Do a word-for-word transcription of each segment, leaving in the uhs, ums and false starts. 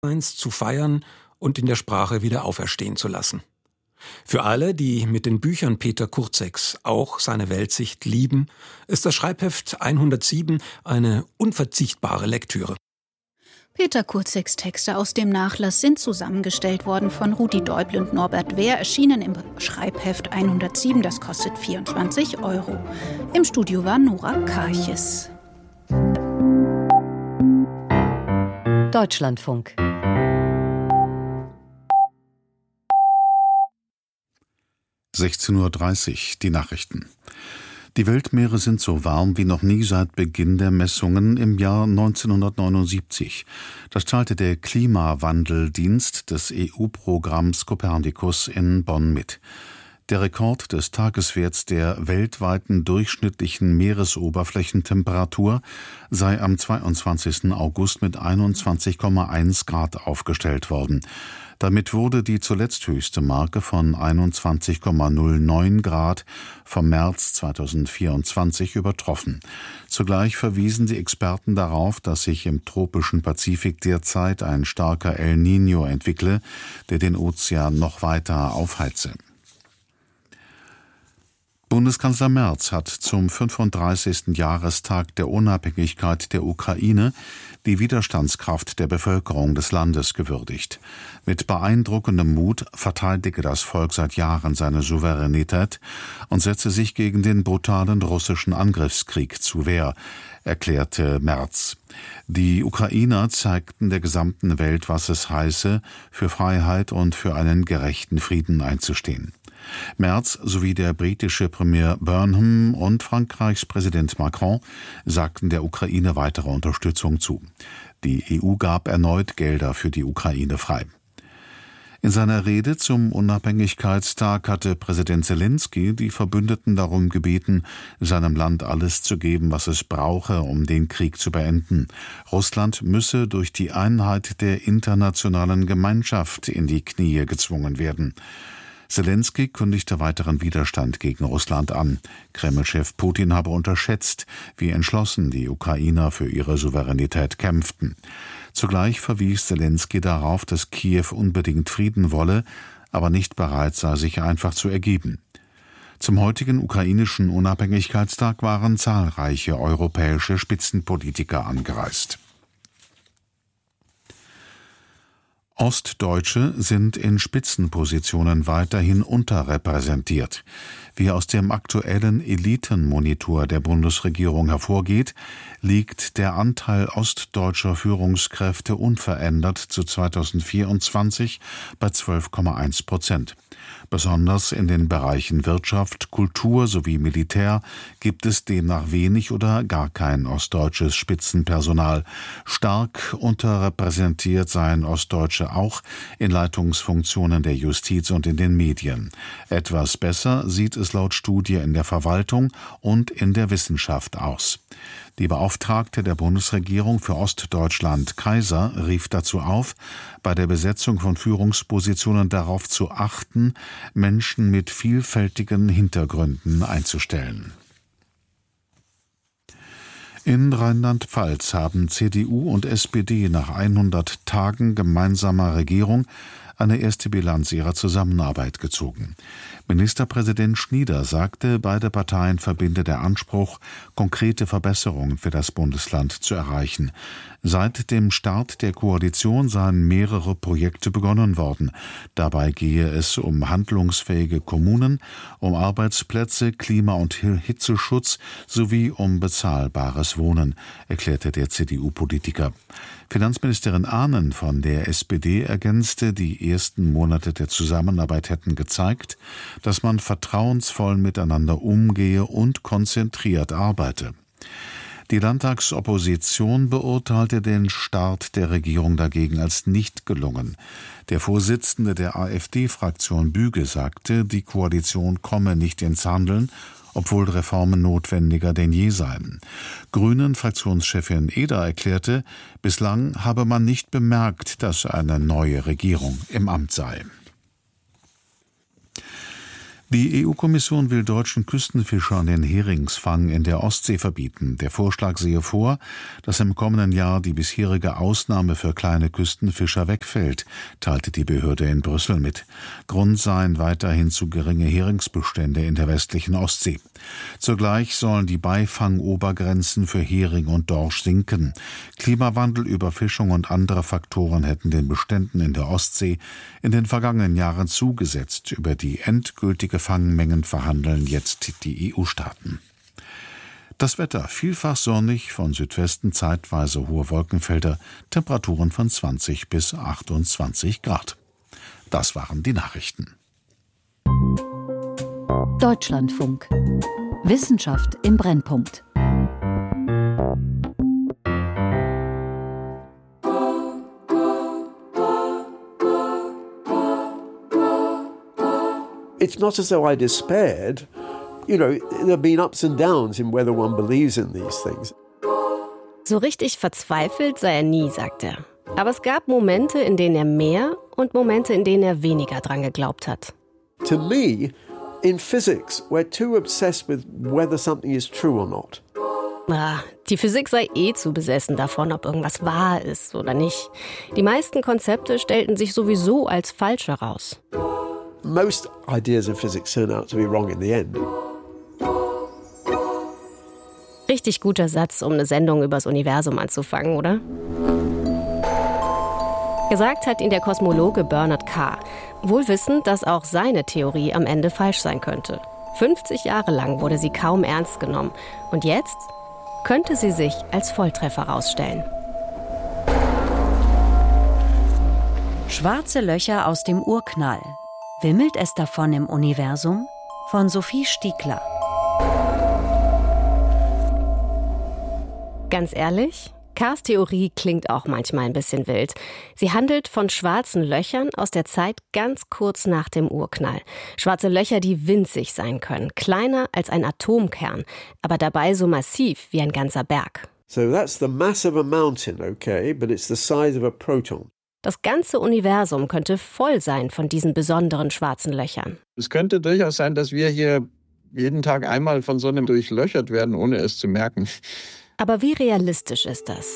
zu feiern und in der Sprache wieder auferstehen zu lassen. Für alle, die mit den Büchern Peter Kurzeks auch seine Weltsicht lieben, ist das Schreibheft hundertsieben eine unverzichtbare Lektüre. Peter Kurzeks Texte aus dem Nachlass sind zusammengestellt worden von Rudi Deubel und Norbert Wehr, erschienen im Schreibheft hundertsieben, das kostet vierundzwanzig Euro. Im Studio war Nora Karches. Deutschlandfunk. sechzehn Uhr dreißig, die Nachrichten. Die Weltmeere sind so warm wie noch nie seit Beginn der Messungen im Jahr neunzehnhundertneunundsiebzig. Das teilte der Klimawandeldienst des E U-Programms Copernicus in Bonn mit. Der Rekord des Tageswerts der weltweiten durchschnittlichen Meeresoberflächentemperatur sei am zweiundzwanzigsten August mit einundzwanzig Komma eins Grad aufgestellt worden. Damit wurde die zuletzt höchste Marke von einundzwanzig Komma null neun Grad vom März zweitausendvierundzwanzig übertroffen. Zugleich verwiesen die Experten darauf, dass sich im tropischen Pazifik derzeit ein starker El Niño entwickle, der den Ozean noch weiter aufheize. Bundeskanzler Merz hat zum fünfunddreißigsten Jahrestag der Unabhängigkeit der Ukraine die Widerstandskraft der Bevölkerung des Landes gewürdigt. Mit beeindruckendem Mut verteidige das Volk seit Jahren seine Souveränität und setze sich gegen den brutalen russischen Angriffskrieg zur Wehr, erklärte Merz. Die Ukrainer zeigten der gesamten Welt, was es heiße, für Freiheit und für einen gerechten Frieden einzustehen. Merz sowie der britische Premier Burnham und Frankreichs Präsident Macron sagten der Ukraine weitere Unterstützung zu. Die E U gab erneut Gelder für die Ukraine frei. In seiner Rede zum Unabhängigkeitstag hatte Präsident Zelensky die Verbündeten darum gebeten, seinem Land alles zu geben, was es brauche, um den Krieg zu beenden. Russland müsse durch die Einheit der internationalen Gemeinschaft in die Knie gezwungen werden. Zelensky kündigte weiteren Widerstand gegen Russland an. Kreml-Chef Putin habe unterschätzt, wie entschlossen die Ukrainer für ihre Souveränität kämpften. Zugleich verwies Zelensky darauf, dass Kiew unbedingt Frieden wolle, aber nicht bereit sei, sich einfach zu ergeben. Zum heutigen ukrainischen Unabhängigkeitstag waren zahlreiche europäische Spitzenpolitiker angereist. Ostdeutsche sind in Spitzenpositionen weiterhin unterrepräsentiert. Wie aus dem aktuellen Elitenmonitor der Bundesregierung hervorgeht, liegt der Anteil ostdeutscher Führungskräfte unverändert zu zweitausendvierundzwanzig bei zwölf Komma eins Prozent. Besonders in den Bereichen Wirtschaft, Kultur sowie Militär gibt es demnach wenig oder gar kein ostdeutsches Spitzenpersonal. Stark unterrepräsentiert seien Ostdeutsche auch in Leitungsfunktionen der Justiz und in den Medien. Etwas besser sieht es laut Studie in der Verwaltung und in der Wissenschaft aus. Die Beauftragte der Bundesregierung für Ostdeutschland, Kaiser, rief dazu auf, bei der Besetzung von Führungspositionen darauf zu achten, Menschen mit vielfältigen Hintergründen einzustellen. In Rheinland-Pfalz haben C D U und S P D nach hundert Tagen gemeinsamer Regierung eine erste Bilanz ihrer Zusammenarbeit gezogen. Ministerpräsident Schnieder sagte, beide Parteien verbinde der Anspruch, konkrete Verbesserungen für das Bundesland zu erreichen. Seit dem Start der Koalition seien mehrere Projekte begonnen worden. Dabei gehe es um handlungsfähige Kommunen, um Arbeitsplätze, Klima- und Hitzeschutz sowie um bezahlbares Wohnen, erklärte der C D U-Politiker. Finanzministerin Ahnen von der S P D ergänzte, die ersten Monate der Zusammenarbeit hätten gezeigt, dass man vertrauensvoll miteinander umgehe und konzentriert arbeite. Die Landtagsopposition beurteilte den Start der Regierung dagegen als nicht gelungen. Der Vorsitzende der AfD-Fraktion Büge sagte, die Koalition komme nicht ins Handeln, obwohl Reformen notwendiger denn je seien. Grünen-Fraktionschefin Eder erklärte, bislang habe man nicht bemerkt, dass eine neue Regierung im Amt sei. Die E U-Kommission will deutschen Küstenfischern den Heringsfang in der Ostsee verbieten. Der Vorschlag sehe vor, dass im kommenden Jahr die bisherige Ausnahme für kleine Küstenfischer wegfällt, teilte die Behörde in Brüssel mit. Grund seien weiterhin zu geringe Heringsbestände in der westlichen Ostsee. Zugleich sollen die Beifangobergrenzen für Hering und Dorsch sinken. Klimawandel, Überfischung und andere Faktoren hätten den Beständen in der Ostsee in den vergangenen Jahren zugesetzt. Über die endgültige Fangmengen verhandeln jetzt die E U-Staaten. Das Wetter vielfach sonnig, von Südwesten zeitweise hohe Wolkenfelder, Temperaturen von zwanzig bis achtundzwanzig Grad. Das waren die Nachrichten. Deutschlandfunk. Wissenschaft im Brennpunkt. It's not as though I despaired. You know, there have been ups and downs in whether one believes in these things. So richtig verzweifelt sei er nie, sagt er. Aber es gab Momente, in denen er mehr und Momente, in denen er weniger dran geglaubt hat. To me, in physics, we're too obsessed with whether something is true or not. Ah, die Physik sei eh zu besessen davon, ob irgendwas wahr ist oder nicht. Die meisten Konzepte stellten sich sowieso als falsch heraus. Most ideas in physics turn out to be wrong in the end. Richtig guter Satz, um eine Sendung übers Universum anzufangen, oder? Gesagt hat ihn der Kosmologe Bernard Carr, wohl wissend, dass auch seine Theorie am Ende falsch sein könnte. fünfzig Jahre lang wurde sie kaum ernst genommen. Und jetzt könnte sie sich als Volltreffer herausstellen. Schwarze Löcher aus dem Urknall. Wimmelt es davon im Universum? Von Sophie Stiegler. Ganz ehrlich, Carrs Theorie klingt auch manchmal ein bisschen wild. Sie handelt von schwarzen Löchern aus der Zeit ganz kurz nach dem Urknall. Schwarze Löcher, die winzig sein können, kleiner als ein Atomkern, aber dabei so massiv wie ein ganzer Berg. So that's the mass of a mountain, okay, but it's the size of a proton. Das ganze Universum könnte voll sein von diesen besonderen schwarzen Löchern. Es könnte durchaus sein, dass wir hier jeden Tag einmal von so einem durchlöchert werden, ohne es zu merken. Aber wie realistisch ist das?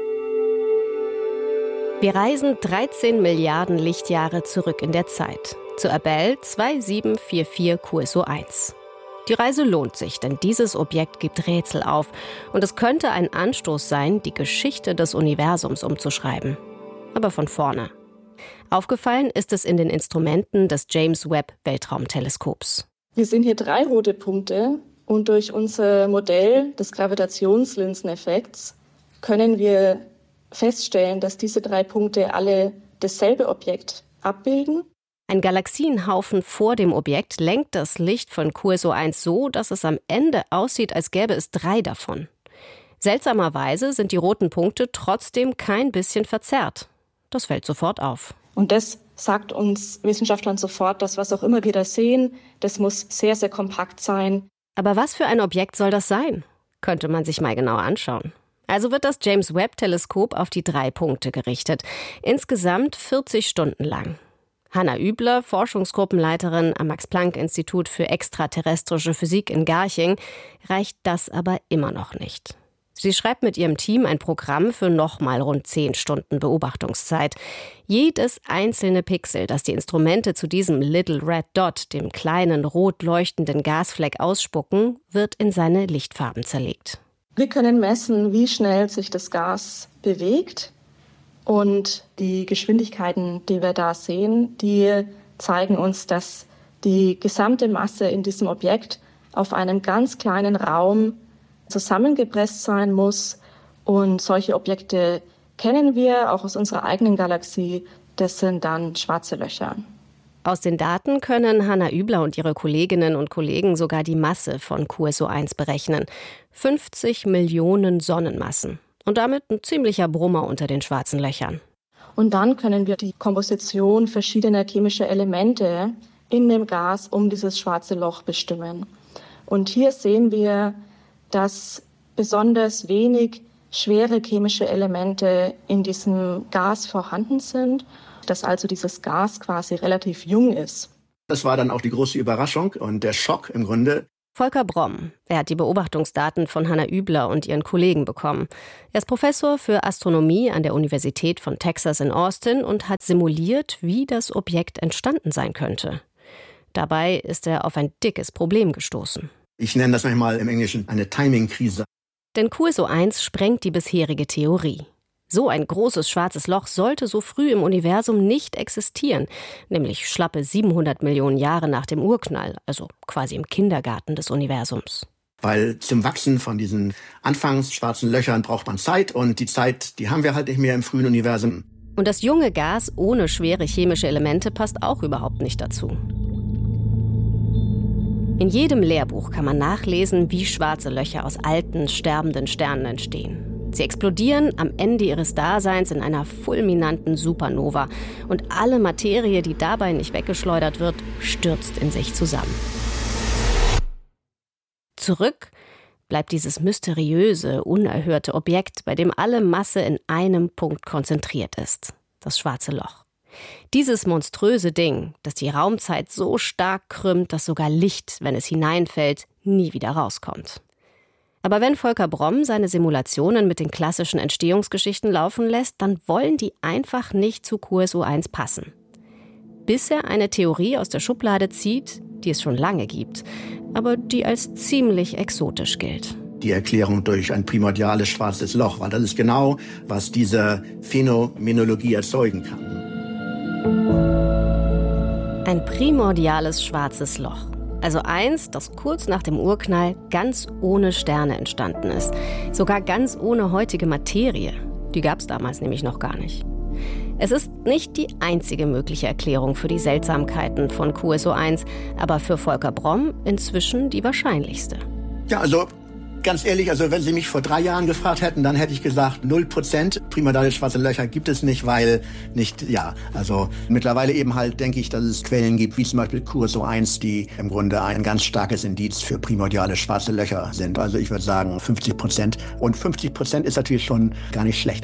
Wir reisen dreizehn Milliarden Lichtjahre zurück in der Zeit, zu Abell zwei sieben vier vier Q S O eins. Die Reise lohnt sich, denn dieses Objekt gibt Rätsel auf und es könnte ein Anstoß sein, die Geschichte des Universums umzuschreiben. Aber von vorne. Aufgefallen ist es in den Instrumenten des James Webb Weltraumteleskops. Wir sehen hier drei rote Punkte und durch unser Modell des Gravitationslinseneffekts können wir feststellen, dass diese drei Punkte alle dasselbe Objekt abbilden. Ein Galaxienhaufen vor dem Objekt lenkt das Licht von Q S O eins so, dass es am Ende aussieht, als gäbe es drei davon. Seltsamerweise sind die roten Punkte trotzdem kein bisschen verzerrt. Das fällt sofort auf. Und das sagt uns Wissenschaftlern sofort, dass was auch immer wir da sehen, das muss sehr, sehr kompakt sein. Aber was für ein Objekt soll das sein? Könnte man sich mal genauer anschauen. Also wird das James Webb-Teleskop auf die drei Punkte gerichtet. Insgesamt vierzig Stunden lang. Hanna Übler, Forschungsgruppenleiterin am Max-Planck-Institut für extraterrestrische Physik in Garching, reicht das aber immer noch nicht. Sie schreibt mit ihrem Team ein Programm für nochmal rund zehn Stunden Beobachtungszeit. Jedes einzelne Pixel, das die Instrumente zu diesem Little Red Dot, dem kleinen rot leuchtenden Gasfleck, ausspucken, wird in seine Lichtfarben zerlegt. Wir können messen, wie schnell sich das Gas bewegt. Und die Geschwindigkeiten, die wir da sehen, die zeigen uns, dass die gesamte Masse in diesem Objekt auf einem ganz kleinen Raum zusammengepresst sein muss. Und solche Objekte kennen wir auch aus unserer eigenen Galaxie. Das sind dann schwarze Löcher. Aus den Daten können Hanna Übler und ihre Kolleginnen und Kollegen sogar die Masse von Q S O eins berechnen. fünfzig Millionen Sonnenmassen. Und damit ein ziemlicher Brummer unter den schwarzen Löchern. Und dann können wir die Komposition verschiedener chemischer Elemente in dem Gas um dieses schwarze Loch bestimmen. Und hier sehen wir, dass besonders wenig schwere chemische Elemente in diesem Gas vorhanden sind, dass also dieses Gas quasi relativ jung ist. Das war dann auch die große Überraschung und der Schock im Grunde. Volker Bromm, er hat die Beobachtungsdaten von Hanna Übler und ihren Kollegen bekommen. Er ist Professor für Astronomie an der Universität von Texas in Austin und hat simuliert, wie das Objekt entstanden sein könnte. Dabei ist er auf ein dickes Problem gestoßen. Ich nenne das manchmal im Englischen eine Timing-Krise. Denn Q S O eins sprengt die bisherige Theorie. So ein großes schwarzes Loch sollte so früh im Universum nicht existieren, nämlich schlappe siebenhundert Millionen Jahre nach dem Urknall, also quasi im Kindergarten des Universums. Weil zum Wachsen von diesen anfangs schwarzen Löchern braucht man Zeit und die Zeit, die haben wir halt nicht mehr im frühen Universum. Und das junge Gas ohne schwere chemische Elemente passt auch überhaupt nicht dazu. In jedem Lehrbuch kann man nachlesen, wie schwarze Löcher aus alten, sterbenden Sternen entstehen. Sie explodieren am Ende ihres Daseins in einer fulminanten Supernova. Und alle Materie, die dabei nicht weggeschleudert wird, stürzt in sich zusammen. Zurück bleibt dieses mysteriöse, unerhörte Objekt, bei dem alle Masse in einem Punkt konzentriert ist. Das schwarze Loch. Dieses monströse Ding, das die Raumzeit so stark krümmt, dass sogar Licht, wenn es hineinfällt, nie wieder rauskommt. Aber wenn Volker Bromm seine Simulationen mit den klassischen Entstehungsgeschichten laufen lässt, dann wollen die einfach nicht zu Q S O eins passen. Bis er eine Theorie aus der Schublade zieht, die es schon lange gibt, aber die als ziemlich exotisch gilt. Die Erklärung durch ein primordiales schwarzes Loch, weil das ist genau, was diese Phänomenologie erzeugen kann. Ein primordiales schwarzes Loch. Also eins, das kurz nach dem Urknall ganz ohne Sterne entstanden ist. Sogar ganz ohne heutige Materie. Die gab es damals nämlich noch gar nicht. Es ist nicht die einzige mögliche Erklärung für die Seltsamkeiten von Q S O eins, aber für Volker Bromm inzwischen die wahrscheinlichste. Ja, also ganz ehrlich, also wenn Sie mich vor drei Jahren gefragt hätten, dann hätte ich gesagt, null Prozent primordiale schwarze Löcher gibt es nicht, weil nicht, ja, also mittlerweile eben halt denke ich, dass es Quellen gibt, wie zum Beispiel Q S O eins, die im Grunde ein ganz starkes Indiz für primordiale schwarze Löcher sind. Also ich würde sagen fünfzig Prozent. Und fünfzig Prozent ist natürlich schon gar nicht schlecht.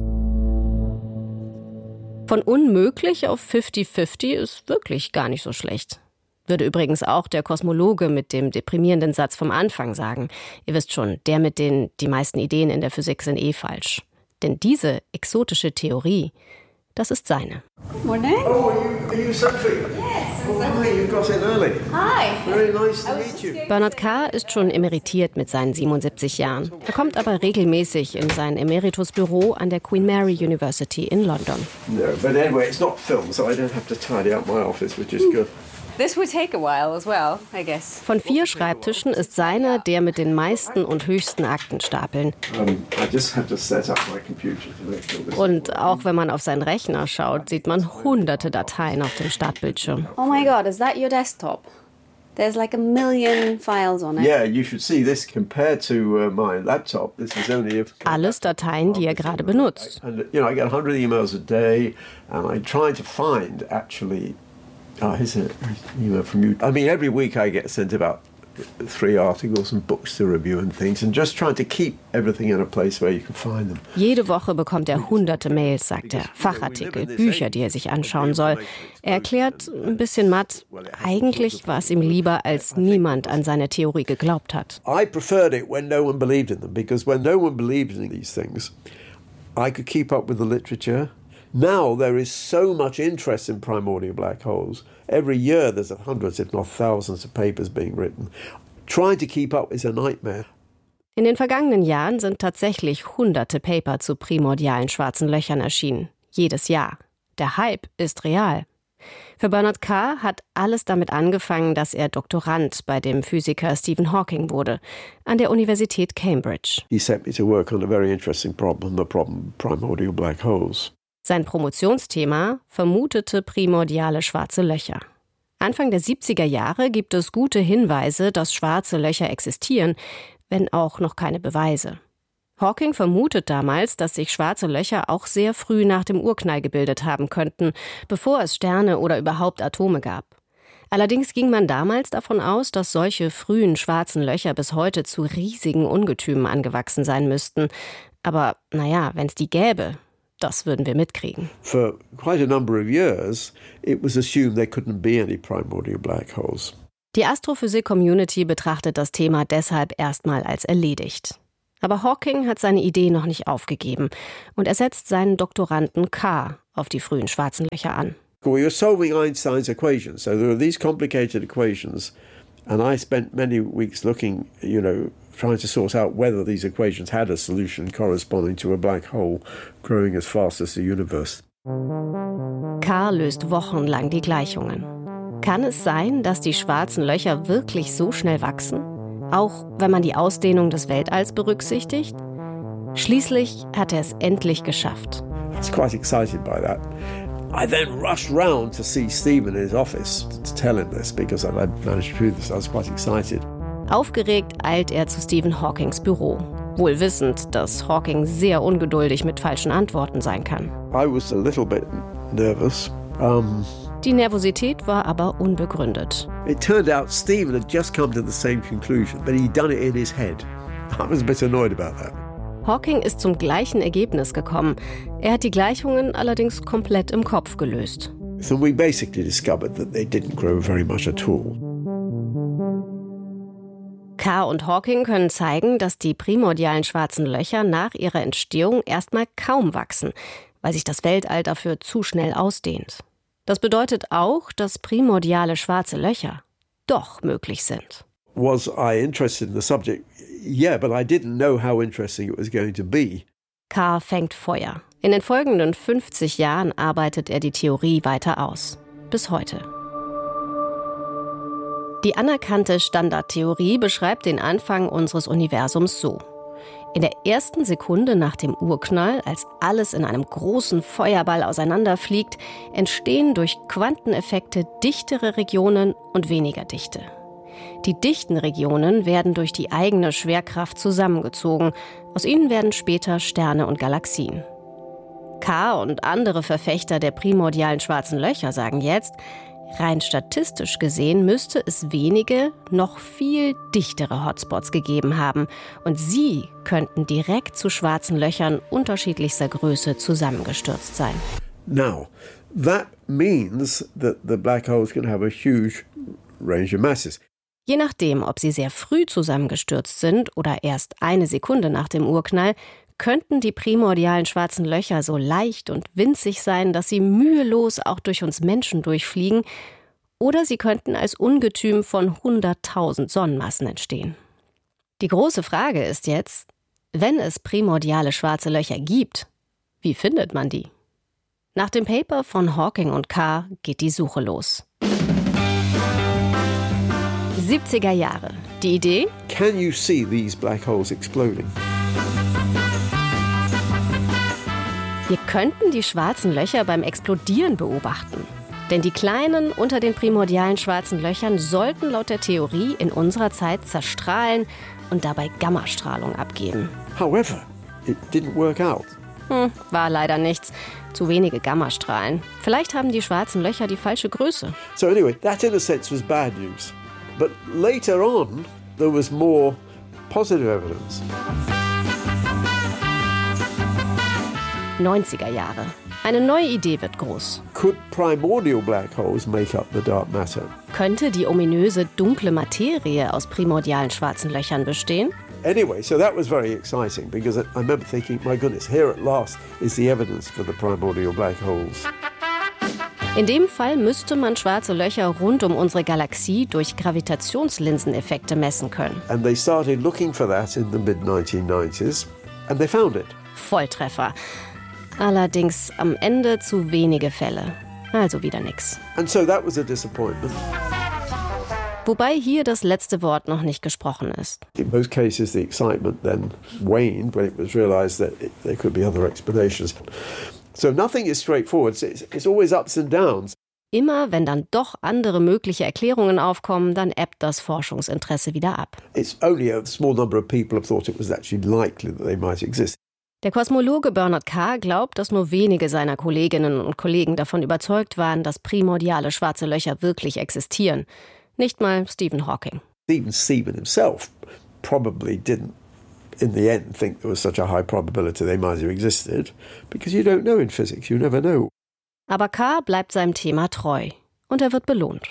Von unmöglich auf fünfzig fünfzig ist wirklich gar nicht so schlecht. Würde übrigens auch der Kosmologe mit dem deprimierenden Satz vom Anfang sagen. Ihr wisst schon, der mit den, die meisten Ideen in der Physik sind eh falsch. Denn diese exotische Theorie, das ist seine. Good morning. Oh, are you, are you Sophie? Yes. Oh, hi, you got in early. Hi. Very nice to meet you. Bernard Carr ist schon emeritiert mit seinen siebenundsiebzig Jahren. Er kommt aber regelmäßig in sein Emeritusbüro an der Queen Mary University in London. No, but anyway, it's not film, so I don't have to tidy up my office, which is good. This will take a while as well, I guess. Von vier Schreibtischen ist seiner der mit den meisten und höchsten Aktenstapeln. Um, I just had to set up my computer to make sure this. Und auch wenn man auf seinen Rechner schaut, sieht man hunderte Dateien auf dem Startbildschirm. Oh my God, is that your desktop? There's like a million files on it. Yeah, you should see this compared to uh, my laptop. This is only if Alles Dateien, die er gerade benutzt. And you know, I get one hundred emails a day, and I'm trying to find actually. Oh, here's an email from you. I mean, every week I get sent about three articles and books to review and things, and just trying to keep everything in a place where you can find them. Jede Woche bekommt er hunderte Mails, sagt er. Fachartikel, Bücher, die er sich anschauen soll. Er erklärt ein bisschen matt, eigentlich war es ihm lieber, als niemand an seine Theorie geglaubt hat. I preferred it when no one believed in them, because when no one believed in these things, I could keep up with the literature. Now there is so much interest in primordial black holes. Every year there's hundreds, if not thousands, of papers being written. Trying to keep up is a nightmare. In den vergangenen Jahren sind tatsächlich hunderte Paper zu primordialen schwarzen Löchern erschienen. Jedes Jahr. Der Hype ist real. Für Bernard Carr hat alles damit angefangen, dass er Doktorand bei dem Physiker Stephen Hawking wurde, an der Universität Cambridge. He sent me to work on a very interesting problem, the problem of primordial black holes. Sein Promotionsthema: vermutete primordiale schwarze Löcher. Anfang der siebziger Jahre gibt es gute Hinweise, dass schwarze Löcher existieren, wenn auch noch keine Beweise. Hawking vermutet damals, dass sich schwarze Löcher auch sehr früh nach dem Urknall gebildet haben könnten, bevor es Sterne oder überhaupt Atome gab. Allerdings ging man damals davon aus, dass solche frühen schwarzen Löcher bis heute zu riesigen Ungetümen angewachsen sein müssten. Aber naja, wenn es die gäbe, das würden wir mitkriegen. For quite a number of years, it was assumed there couldn't be any primordial black holes. Die Astrophysik-Community betrachtet das Thema deshalb erstmal als erledigt. Aber Hawking hat seine Idee noch nicht aufgegeben und er setzt seinen Doktoranden Carr auf die frühen schwarzen Löcher an. We were solving Einstein's equations, so there were these complicated equations, and I spent many weeks looking, you know, trying to sort out whether these equations had a solution corresponding to a black hole growing as fast as the universe. Carr löst wochenlang die Gleichungen. Kann es sein, dass die schwarzen Löcher wirklich so schnell wachsen? Auch wenn man die Ausdehnung des Weltalls berücksichtigt? Schließlich hat er es endlich geschafft. I was quite excited by that. I then rushed round to see Stephen in his office to tell him this because I managed to do this. I was quite excited. Aufgeregt eilt er zu Stephen Hawkings Büro, wohl wissend, dass Hawking sehr ungeduldig mit falschen Antworten sein kann. I was a little bit nervous. Um, Die Nervosität war aber unbegründet. It turned out Stephen had just come to the same conclusion, but he'd done it in his head. I was a bit annoyed about that. Hawking ist zum gleichen Ergebnis gekommen. Er hat die Gleichungen allerdings komplett im Kopf gelöst. So we basically discovered that they didn't grow very much at all. Carr und Hawking können zeigen, dass die primordialen schwarzen Löcher nach ihrer Entstehung erstmal kaum wachsen, weil sich das Weltall dafür zu schnell ausdehnt. Das bedeutet auch, dass primordiale schwarze Löcher doch möglich sind. Was I interested in the subject? Yeah, but I didn't know how interesting it was going to be. Carr fängt Feuer. In den folgenden fünfzig Jahren arbeitet er die Theorie weiter aus. Bis heute. Die anerkannte Standardtheorie beschreibt den Anfang unseres Universums so. In der ersten Sekunde nach dem Urknall, als alles in einem großen Feuerball auseinanderfliegt, entstehen durch Quanteneffekte dichtere Regionen und weniger dichte. Die dichten Regionen werden durch die eigene Schwerkraft zusammengezogen. Aus ihnen werden später Sterne und Galaxien. Carr und andere Verfechter der primordialen schwarzen Löcher sagen jetzt, rein statistisch gesehen müsste es wenige, noch viel dichtere Hotspots gegeben haben. Und sie könnten direkt zu schwarzen Löchern unterschiedlichster Größe zusammengestürzt sein. Now, that means that the black holes can have a huge range of masses. Je nachdem, ob sie sehr früh zusammengestürzt sind oder erst eine Sekunde nach dem Urknall, könnten die primordialen schwarzen Löcher so leicht und winzig sein, dass sie mühelos auch durch uns Menschen durchfliegen, oder sie könnten als Ungetüm von hunderttausend Sonnenmassen entstehen. Die große Frage ist jetzt, wenn es primordiale schwarze Löcher gibt, wie findet man die? Nach dem Paper von Hawking und Carr geht die Suche los. siebziger Jahre. Die Idee? Can you see these black holes exploding? Wir könnten die schwarzen Löcher beim Explodieren beobachten. Denn die kleinen unter den primordialen schwarzen Löchern sollten laut der Theorie in unserer Zeit zerstrahlen und dabei Gammastrahlung abgeben. However, it didn't work out. Hm, war leider nichts. Zu wenige Gammastrahlen. Vielleicht haben die schwarzen Löcher die falsche Größe. So anyway, that in a sense was bad news. But later on, there was more positive evidence. neunziger Jahre. Eine neue Idee wird groß. Could primordial black holes make up the dark matter? Könnte die ominöse dunkle Materie aus primordialen schwarzen Löchern bestehen? Anyway, so that was very exciting because I remember thinking, my goodness, here at last is the evidence for the primordial black holes. In dem Fall müsste man schwarze Löcher rund um unsere Galaxie durch Gravitationslinseneffekte messen können. And they started looking for that in the mid nineteen nineties and they found it. Volltreffer. Allerdings am Ende zu wenige Fälle. Also wieder nix. And so that was a disappointment. Wobei hier das letzte Wort noch nicht gesprochen ist. In most cases the excitement then waned when it was realized that it, there could be other explanations. So nothing is straightforward. It's, it's always ups and downs. Immer wenn dann doch andere mögliche Erklärungen aufkommen, dann ebbt das Forschungsinteresse wieder ab. It's only a small number of people have thought it was actually likely that they might exist. Der Kosmologe Bernard Carr glaubt, dass nur wenige seiner Kolleginnen und Kollegen davon überzeugt waren, dass primordiale schwarze Löcher wirklich existieren. Nicht mal Stephen Hawking. Even Stephen himself probably didn't in the end think there was such a high probability they might have existed, because you don't know in physics, you never know. Aber Carr bleibt seinem Thema treu und er wird belohnt.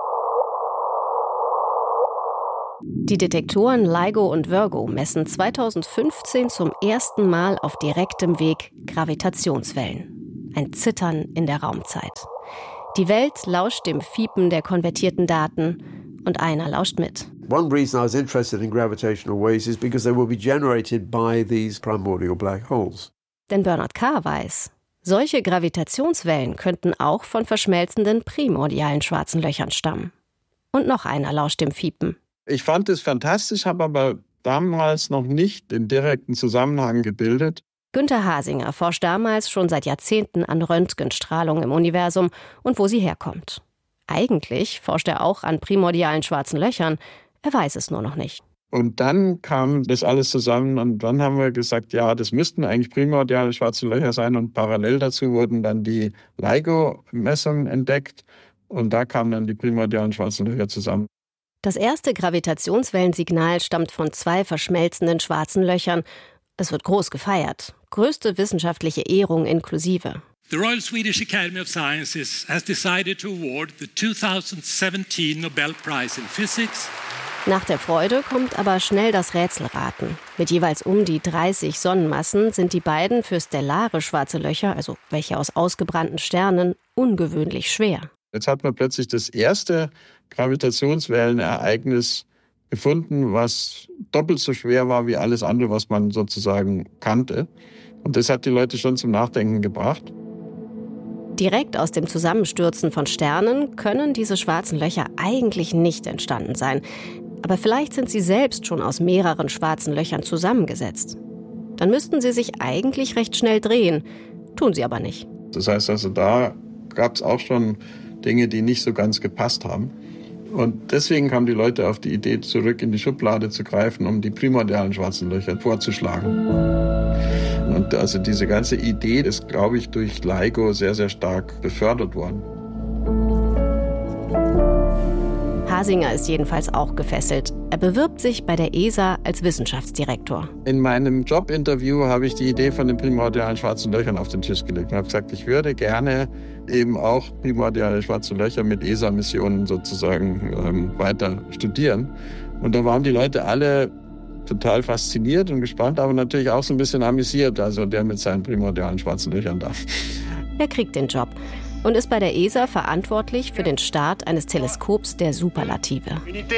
Die Detektoren LIGO und Virgo messen zweitausendfünfzehn zum ersten Mal auf direktem Weg Gravitationswellen. Ein Zittern in der Raumzeit. Die Welt lauscht dem Fiepen der konvertierten Daten und einer lauscht mit. One reason I was interested in gravitational waves is because they will be generated by these primordial black holes. Denn Bernard Carr weiß, solche Gravitationswellen könnten auch von verschmelzenden primordialen schwarzen Löchern stammen. Und noch einer lauscht dem Fiepen. Ich fand es fantastisch, habe aber damals noch nicht den direkten Zusammenhang gebildet. Günther Hasinger forscht damals schon seit Jahrzehnten an Röntgenstrahlung im Universum und wo sie herkommt. Eigentlich forscht er auch an primordialen schwarzen Löchern, er weiß es nur noch nicht. Und dann kam das alles zusammen und dann haben wir gesagt, ja, das müssten eigentlich primordiale schwarze Löcher sein und parallel dazu wurden dann die LIGO-Messungen entdeckt und da kamen dann die primordialen schwarzen Löcher zusammen. Das erste Gravitationswellensignal stammt von zwei verschmelzenden schwarzen Löchern. Es wird groß gefeiert. Größte wissenschaftliche Ehrung inklusive. The Royal Swedish Academy of Sciences has decided to award the twenty seventeen Nobel Prize in Physics. Nach der Freude kommt aber schnell das Rätselraten. Mit jeweils um die dreißig Sonnenmassen sind die beiden für stellare schwarze Löcher, also welche aus ausgebrannten Sternen, ungewöhnlich schwer. Jetzt hat man plötzlich das erste Gravitationswellenereignis gefunden, was doppelt so schwer war wie alles andere, was man sozusagen kannte. Und das hat die Leute schon zum Nachdenken gebracht. Direkt aus dem Zusammenstürzen von Sternen können diese schwarzen Löcher eigentlich nicht entstanden sein. Aber vielleicht sind sie selbst schon aus mehreren schwarzen Löchern zusammengesetzt. Dann müssten sie sich eigentlich recht schnell drehen, tun sie aber nicht. Das heißt also, da gab es auch schon Dinge, die nicht so ganz gepasst haben. Und deswegen kamen die Leute auf die Idee, zurück in die Schublade zu greifen, um die primordialen schwarzen Löcher vorzuschlagen. Und also diese ganze Idee ist, glaube ich, durch LIGO sehr, sehr stark befördert worden. Hasinger ist jedenfalls auch gefesselt. Er bewirbt sich bei der E S A als Wissenschaftsdirektor. In meinem Jobinterview habe ich die Idee von den primordialen schwarzen Löchern auf den Tisch gelegt und habe gesagt, ich würde gerne eben auch primordiale schwarze Löcher mit E S A-Missionen sozusagen ähm, weiter studieren. Und da waren die Leute alle total fasziniert und gespannt, aber natürlich auch so ein bisschen amüsiert, also der mit seinen primordialen schwarzen Löchern da. Er kriegt den Job und ist bei der E S A verantwortlich für den Start eines Teleskops der Superlative.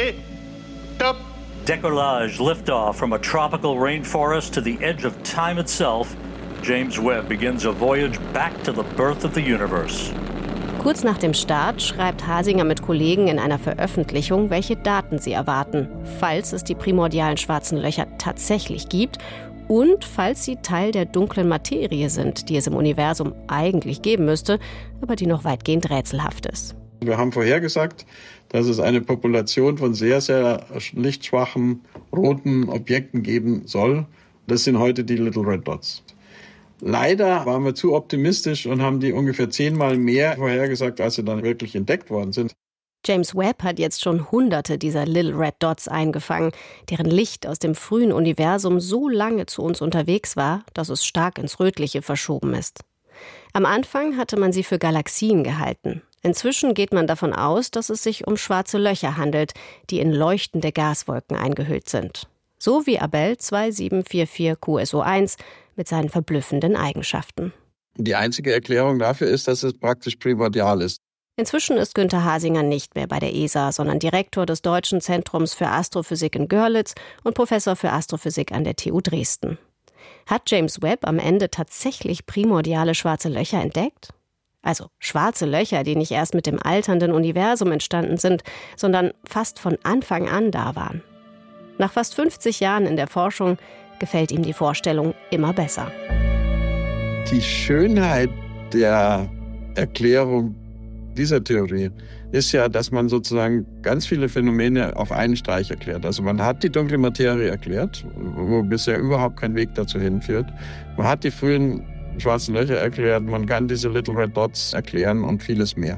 Decollage liftoff from a tropical rainforest to the edge of time itself. James Webb begins a voyage back to the birth of the universe. Kurz nach dem Start schreibt Hasinger mit Kollegen in einer Veröffentlichung, welche Daten sie erwarten, falls es die primordialen schwarzen Löcher tatsächlich gibt und falls sie Teil der dunklen Materie sind, die es im Universum eigentlich geben müsste, aber die noch weitgehend rätselhaft ist. Wir haben vorhergesagt, dass es eine Population von sehr, sehr lichtschwachen roten Objekten geben soll. Das sind heute die Little Red Dots. Leider waren wir zu optimistisch und haben die ungefähr zehnmal mehr vorhergesagt, als sie dann wirklich entdeckt worden sind. James Webb hat jetzt schon hunderte dieser Little Red Dots eingefangen, deren Licht aus dem frühen Universum so lange zu uns unterwegs war, dass es stark ins Rötliche verschoben ist. Am Anfang hatte man sie für Galaxien gehalten. Inzwischen geht man davon aus, dass es sich um schwarze Löcher handelt, die in leuchtende Gaswolken eingehüllt sind. So wie Abell zwei sieben vier vier Q S O eins mit seinen verblüffenden Eigenschaften. Die einzige Erklärung dafür ist, dass es praktisch primordial ist. Inzwischen ist Günther Hasinger nicht mehr bei der E S A, sondern Direktor des Deutschen Zentrums für Astrophysik in Görlitz und Professor für Astrophysik an der T U Dresden. Hat James Webb am Ende tatsächlich primordiale schwarze Löcher entdeckt? Also schwarze Löcher, die nicht erst mit dem alternden Universum entstanden sind, sondern fast von Anfang an da waren. Nach fast fünfzig Jahren in der Forschung gefällt ihm die Vorstellung immer besser. Die Schönheit der Erklärung dieser Theorie ist ja, dass man sozusagen ganz viele Phänomene auf einen Streich erklärt. Also man hat die dunkle Materie erklärt, wo bisher überhaupt kein Weg dazu hinführt. Man hat die frühen schwarzen Löcher erklärt, man kann diese Little Red Dots erklären und vieles mehr.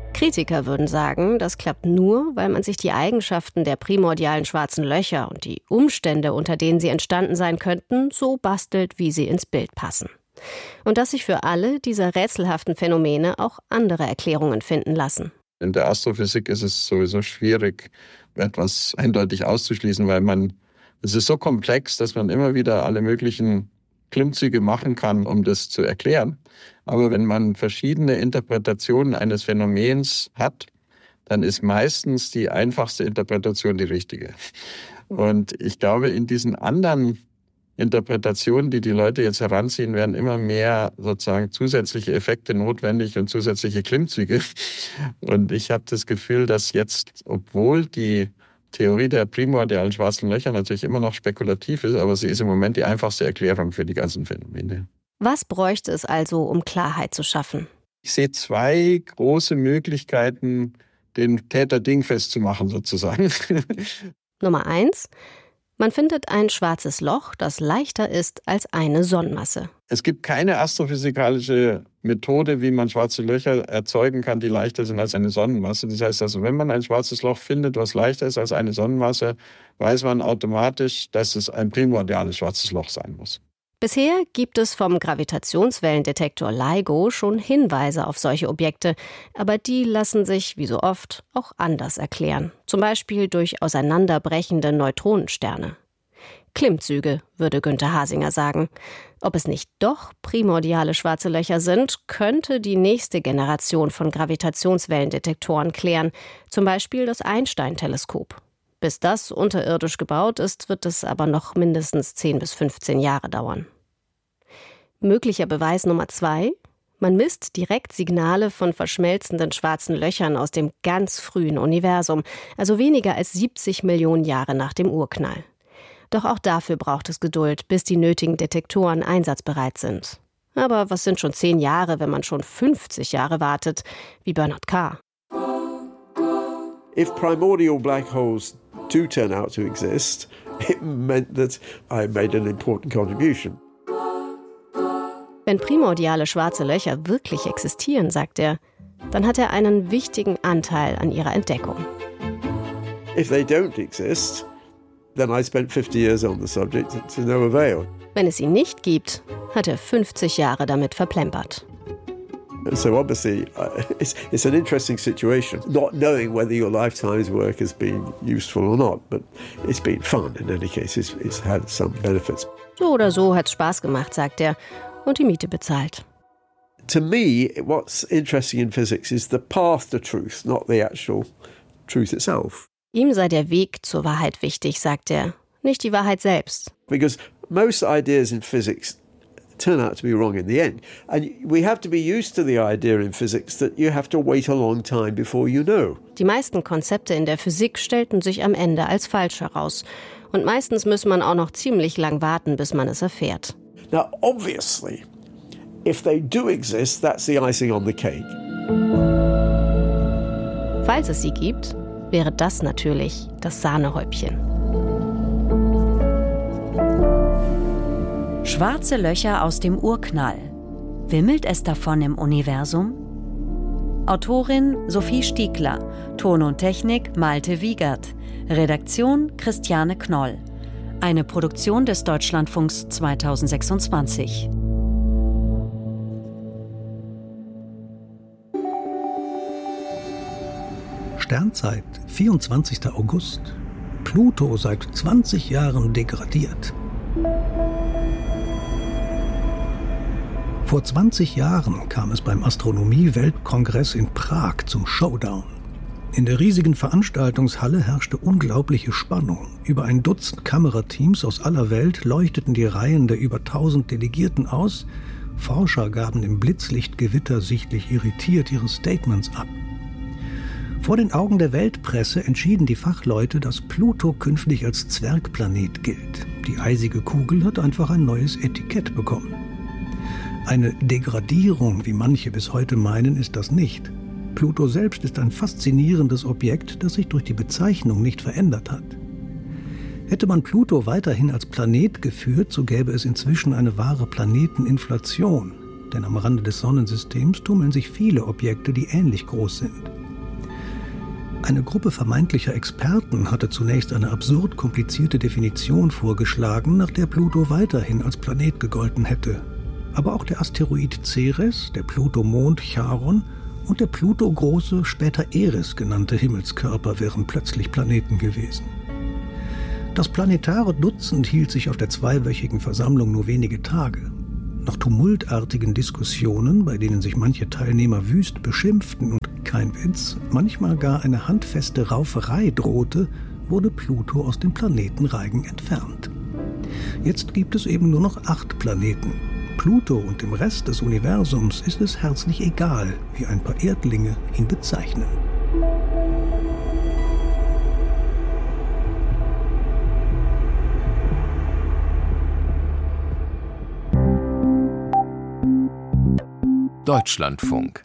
Kritiker würden sagen, das klappt nur, weil man sich die Eigenschaften der primordialen schwarzen Löcher und die Umstände, unter denen sie entstanden sein könnten, so bastelt, wie sie ins Bild passen. Und dass sich für alle dieser rätselhaften Phänomene auch andere Erklärungen finden lassen. In der Astrophysik ist es sowieso schwierig, etwas eindeutig auszuschließen, weil man, es ist so komplex, dass man immer wieder alle möglichen Klimmzüge machen kann, um das zu erklären. Aber wenn man verschiedene Interpretationen eines Phänomens hat, dann ist meistens die einfachste Interpretation die richtige. Und ich glaube, in diesen anderen Interpretationen, die die Leute jetzt heranziehen, werden immer mehr sozusagen zusätzliche Effekte notwendig und zusätzliche Klimmzüge. Und ich habe das Gefühl, dass jetzt, obwohl die Theorie der primordialen schwarzen Löcher natürlich immer noch spekulativ ist, aber sie ist im Moment die einfachste Erklärung für die ganzen Phänomene. Was bräuchte es also, um Klarheit zu schaffen? Ich sehe zwei große Möglichkeiten, den Täter dingfest zu machen, sozusagen. Nummer eins. Man findet ein schwarzes Loch, das leichter ist als eine Sonnenmasse. Es gibt keine astrophysikalische Methode, wie man schwarze Löcher erzeugen kann, die leichter sind als eine Sonnenmasse. Das heißt also, wenn man ein schwarzes Loch findet, was leichter ist als eine Sonnenmasse, weiß man automatisch, dass es ein primordiales schwarzes Loch sein muss. Bisher gibt es vom Gravitationswellendetektor LIGO schon Hinweise auf solche Objekte, aber die lassen sich, wie so oft, auch anders erklären. Zum Beispiel durch auseinanderbrechende Neutronensterne. Klimmzüge, würde Günther Hasinger sagen. Ob es nicht doch primordiale schwarze Löcher sind, könnte die nächste Generation von Gravitationswellendetektoren klären, zum Beispiel das Einstein-Teleskop. Bis das unterirdisch gebaut ist, wird es aber noch mindestens zehn bis fünfzehn Jahre dauern. Möglicher Beweis Nummer zwei: Man misst direkt Signale von verschmelzenden schwarzen Löchern aus dem ganz frühen Universum, also weniger als siebzig Millionen Jahre nach dem Urknall. Doch auch dafür braucht es Geduld, bis die nötigen Detektoren einsatzbereit sind. Aber was sind schon zehn Jahre, wenn man schon fünfzig Jahre wartet, wie Bernard Carr? If primordial black holes do turn out to exist, it meant that I made an important contribution. Wenn primordiale schwarze Löcher wirklich existieren, sagt er, dann hat er einen wichtigen Anteil an ihrer Entdeckung. If they don't exist, then I spent fifty years on the subject to no avail. Wenn es sie nicht gibt, hat er fünfzig Jahre damit verplempert. So obviously, uh, it's, it's an interesting situation, not knowing whether your lifetime's work has been useful or not, but it's been fun in any case, it's, it's had some benefits. So oder so hat's Spaß gemacht, sagt er, und die Miete bezahlt. To me, what's interesting in physics is the path to truth, not the actual truth itself. Ihm sei der Weg zur Wahrheit wichtig, sagt er, nicht die Wahrheit selbst. Because most ideas in physics turn out to be wrong in the end. And we have to be used to the idea in physics that you have to wait a long time before you know. Die meisten Konzepte in der Physik stellten sich am Ende als falsch heraus. Und meistens muss man auch noch ziemlich lang warten, bis man es erfährt. Now, obviously, if they do exist, that's the icing on the cake. Falls es sie gibt, wäre das natürlich das Sahnehäubchen. Schwarze Löcher aus dem Urknall. Wimmelt es davon im Universum? Autorin Sophie Stiegler, Ton und Technik Malte Wiegert, Redaktion Christiane Knoll. Eine Produktion des Deutschlandfunks zweitausendsechsundzwanzig. Sternzeit, vierundzwanzigster August. Pluto seit zwanzig Jahren degradiert. Vor zwanzig Jahren kam es beim Astronomie-Weltkongress in Prag zum Showdown. In der riesigen Veranstaltungshalle herrschte unglaubliche Spannung. Über ein Dutzend Kamerateams aus aller Welt leuchteten die Reihen der über tausend Delegierten aus. Forscher gaben im Blitzlichtgewitter sichtlich irritiert ihre Statements ab. Vor den Augen der Weltpresse entschieden die Fachleute, dass Pluto künftig als Zwergplanet gilt. Die eisige Kugel hat einfach ein neues Etikett bekommen. Eine Degradierung, wie manche bis heute meinen, ist das nicht. Pluto selbst ist ein faszinierendes Objekt, das sich durch die Bezeichnung nicht verändert hat. Hätte man Pluto weiterhin als Planet geführt, so gäbe es inzwischen eine wahre Planeteninflation. Denn am Rande des Sonnensystems tummeln sich viele Objekte, die ähnlich groß sind. Eine Gruppe vermeintlicher Experten hatte zunächst eine absurd komplizierte Definition vorgeschlagen, nach der Pluto weiterhin als Planet gegolten hätte. Aber auch der Asteroid Ceres, der Pluto-Mond Charon und der Pluto-große, später Eris genannte Himmelskörper wären plötzlich Planeten gewesen. Das planetare Dutzend hielt sich auf der zweiwöchigen Versammlung nur wenige Tage. Nach tumultartigen Diskussionen, bei denen sich manche Teilnehmer wüst beschimpften und, kein Witz, manchmal gar eine handfeste Rauferei drohte, wurde Pluto aus dem Planetenreigen entfernt. Jetzt gibt es eben nur noch acht Planeten. Pluto und dem Rest des Universums ist es herzlich egal, wie ein paar Erdlinge ihn bezeichnen. Deutschlandfunk.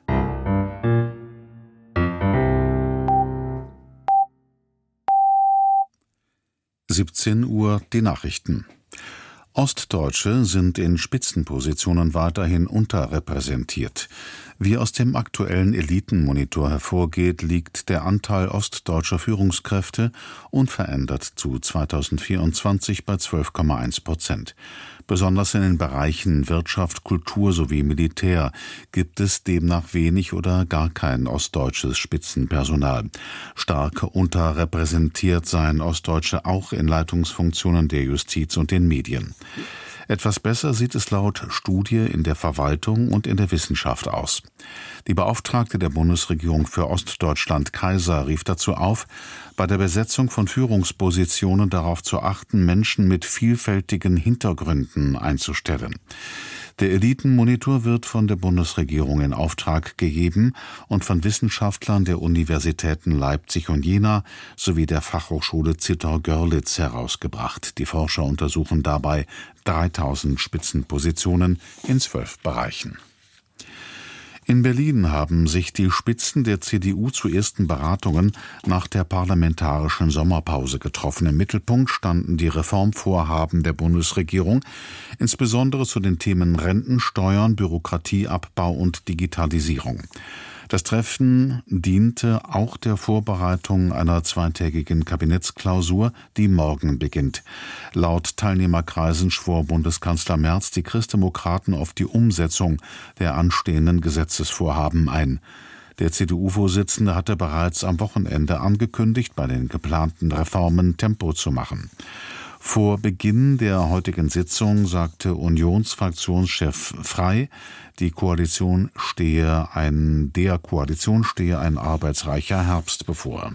siebzehn Uhr die Nachrichten. Ostdeutsche sind in Spitzenpositionen weiterhin unterrepräsentiert. Wie aus dem aktuellen Elitenmonitor hervorgeht, liegt der Anteil ostdeutscher Führungskräfte unverändert zu zweitausendvierundzwanzig bei zwölf Komma eins Prozent. Besonders in den Bereichen Wirtschaft, Kultur sowie Militär gibt es demnach wenig oder gar kein ostdeutsches Spitzenpersonal. Stark unterrepräsentiert seien Ostdeutsche auch in Leitungsfunktionen der Justiz und den Medien. Etwas besser sieht es laut Studie in der Verwaltung und in der Wissenschaft aus. Die Beauftragte der Bundesregierung für Ostdeutschland, Kaiser, rief dazu auf, bei der Besetzung von Führungspositionen darauf zu achten, Menschen mit vielfältigen Hintergründen einzustellen. Der Elitenmonitor wird von der Bundesregierung in Auftrag gegeben und von Wissenschaftlern der Universitäten Leipzig und Jena sowie der Fachhochschule Zittau-Görlitz herausgebracht. Die Forscher untersuchen dabei dreitausend Spitzenpositionen in zwölf Bereichen. In Berlin haben sich die Spitzen der C D U zu ersten Beratungen nach der parlamentarischen Sommerpause getroffen. Im Mittelpunkt standen die Reformvorhaben der Bundesregierung, insbesondere zu den Themen Renten, Steuern, Bürokratieabbau und Digitalisierung. Das Treffen diente auch der Vorbereitung einer zweitägigen Kabinettsklausur, die morgen beginnt. Laut Teilnehmerkreisen schwor Bundeskanzler Merz die Christdemokraten auf die Umsetzung der anstehenden Gesetzesvorhaben ein. Der C D U-Vorsitzende hatte bereits am Wochenende angekündigt, bei den geplanten Reformen Tempo zu machen. Vor Beginn der heutigen Sitzung sagte Unionsfraktionschef Frey, die Koalition stehe ein, der Koalition stehe ein arbeitsreicher Herbst bevor.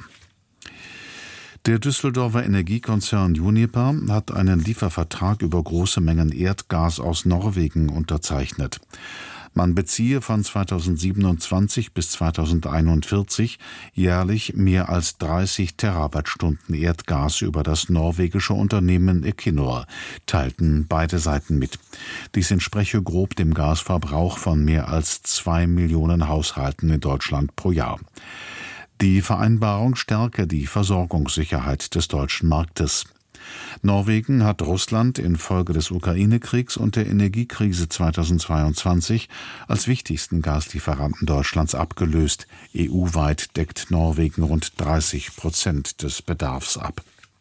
Der Düsseldorfer Energiekonzern Uniper hat einen Liefervertrag über große Mengen Erdgas aus Norwegen unterzeichnet. Man beziehe von zweitausendsiebenundzwanzig bis zweitausendeinundvierzig jährlich mehr als dreißig Terawattstunden Erdgas über das norwegische Unternehmen Equinor, teilten beide Seiten mit. Dies entspreche grob dem Gasverbrauch von mehr als zwei Millionen Haushalten in Deutschland pro Jahr. Die Vereinbarung stärke die Versorgungssicherheit des deutschen Marktes. Norwegen hat Russland infolge des Ukraine-Kriegs und der Energiekrise zweitausendzweiundzwanzig als wichtigsten Gaslieferanten Deutschlands abgelöst. E U-weit deckt Norwegen rund dreißig Prozent des Bedarfs ab.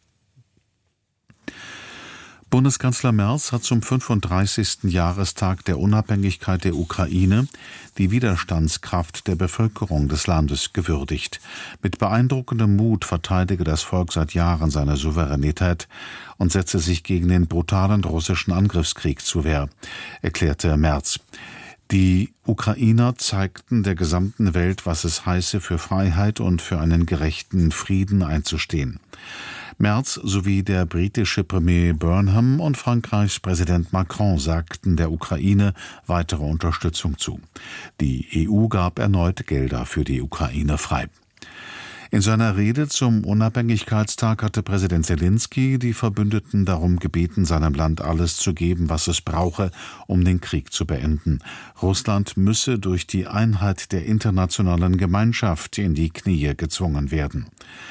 Bundeskanzler Merz hat zum fünfunddreißigsten Jahrestag der Unabhängigkeit der Ukraine die Widerstandskraft der Bevölkerung des Landes gewürdigt. Mit beeindruckendem Mut verteidige das Volk seit Jahren seine Souveränität und setze sich gegen den brutalen russischen Angriffskrieg zur Wehr, erklärte Merz. Die Ukrainer zeigten der gesamten Welt, was es heiße, für Freiheit und für einen gerechten Frieden einzustehen. Merz sowie der britische Premier Burnham und Frankreichs Präsident Macron sagten der Ukraine weitere Unterstützung zu. Die E U gab erneut Gelder für die Ukraine frei. In seiner Rede zum Unabhängigkeitstag hatte Präsident Zelensky die Verbündeten darum gebeten, seinem Land alles zu geben, was es brauche, um den Krieg zu beenden. Russland müsse durch die Einheit der internationalen Gemeinschaft in die Knie gezwungen werden.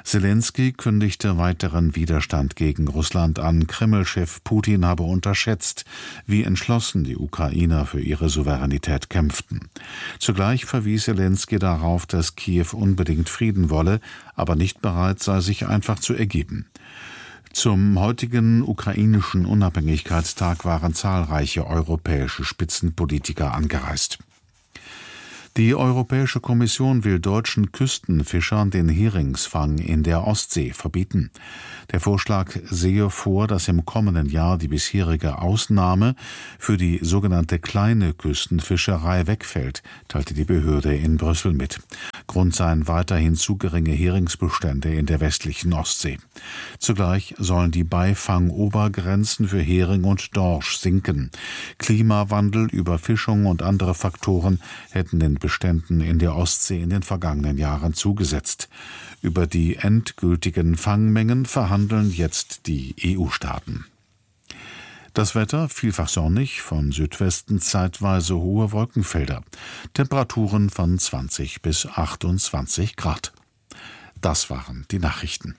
Selenskyj kündigte weiteren Widerstand gegen Russland an. Kreml-Chef Putin habe unterschätzt, wie entschlossen die Ukrainer für ihre Souveränität kämpften. Zugleich verwies Selenskyj darauf, dass Kiew unbedingt Frieden wolle, aber nicht bereit sei, sich einfach zu ergeben. Zum heutigen ukrainischen Unabhängigkeitstag waren zahlreiche europäische Spitzenpolitiker angereist. Die Europäische Kommission will deutschen Küstenfischern den Heringsfang in der Ostsee verbieten. Der Vorschlag sehe vor, dass im kommenden Jahr die bisherige Ausnahme für die sogenannte kleine Küstenfischerei wegfällt, teilte die Behörde in Brüssel mit. Grund seien weiterhin zu geringe Heringsbestände in der westlichen Ostsee. Zugleich sollen die Beifangobergrenzen für Hering und Dorsch sinken. Klimawandel, Überfischung und andere Faktoren hätten den Beständen in der Ostsee in den vergangenen Jahren zugesetzt. Über die endgültigen Fangmengen verhandeln jetzt die E U-Staaten. Das Wetter vielfach sonnig, von Südwesten zeitweise hohe Wolkenfelder. Temperaturen von zwanzig bis achtundzwanzig Grad. Das waren die Nachrichten.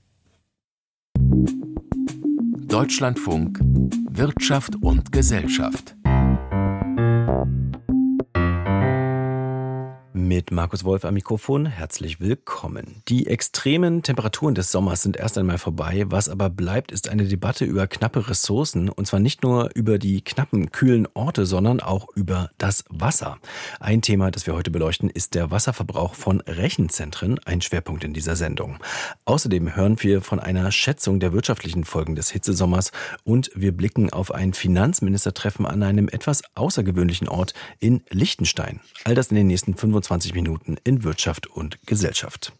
Deutschlandfunk Wirtschaft und Gesellschaft. Mit Markus Wolf am Mikrofon, herzlich willkommen. Die extremen Temperaturen des Sommers sind erst einmal vorbei. Was aber bleibt, ist eine Debatte über knappe Ressourcen. Und zwar nicht nur über die knappen, kühlen Orte, sondern auch über das Wasser. Ein Thema, das wir heute beleuchten, ist der Wasserverbrauch von Rechenzentren, ein Schwerpunkt in dieser Sendung. Außerdem hören wir von einer Schätzung der wirtschaftlichen Folgen des Hitzesommers und wir blicken auf ein Finanzministertreffen an einem etwas außergewöhnlichen Ort in Liechtenstein. All das in den nächsten fünfundzwanzig Minuten in Wirtschaft und Gesellschaft.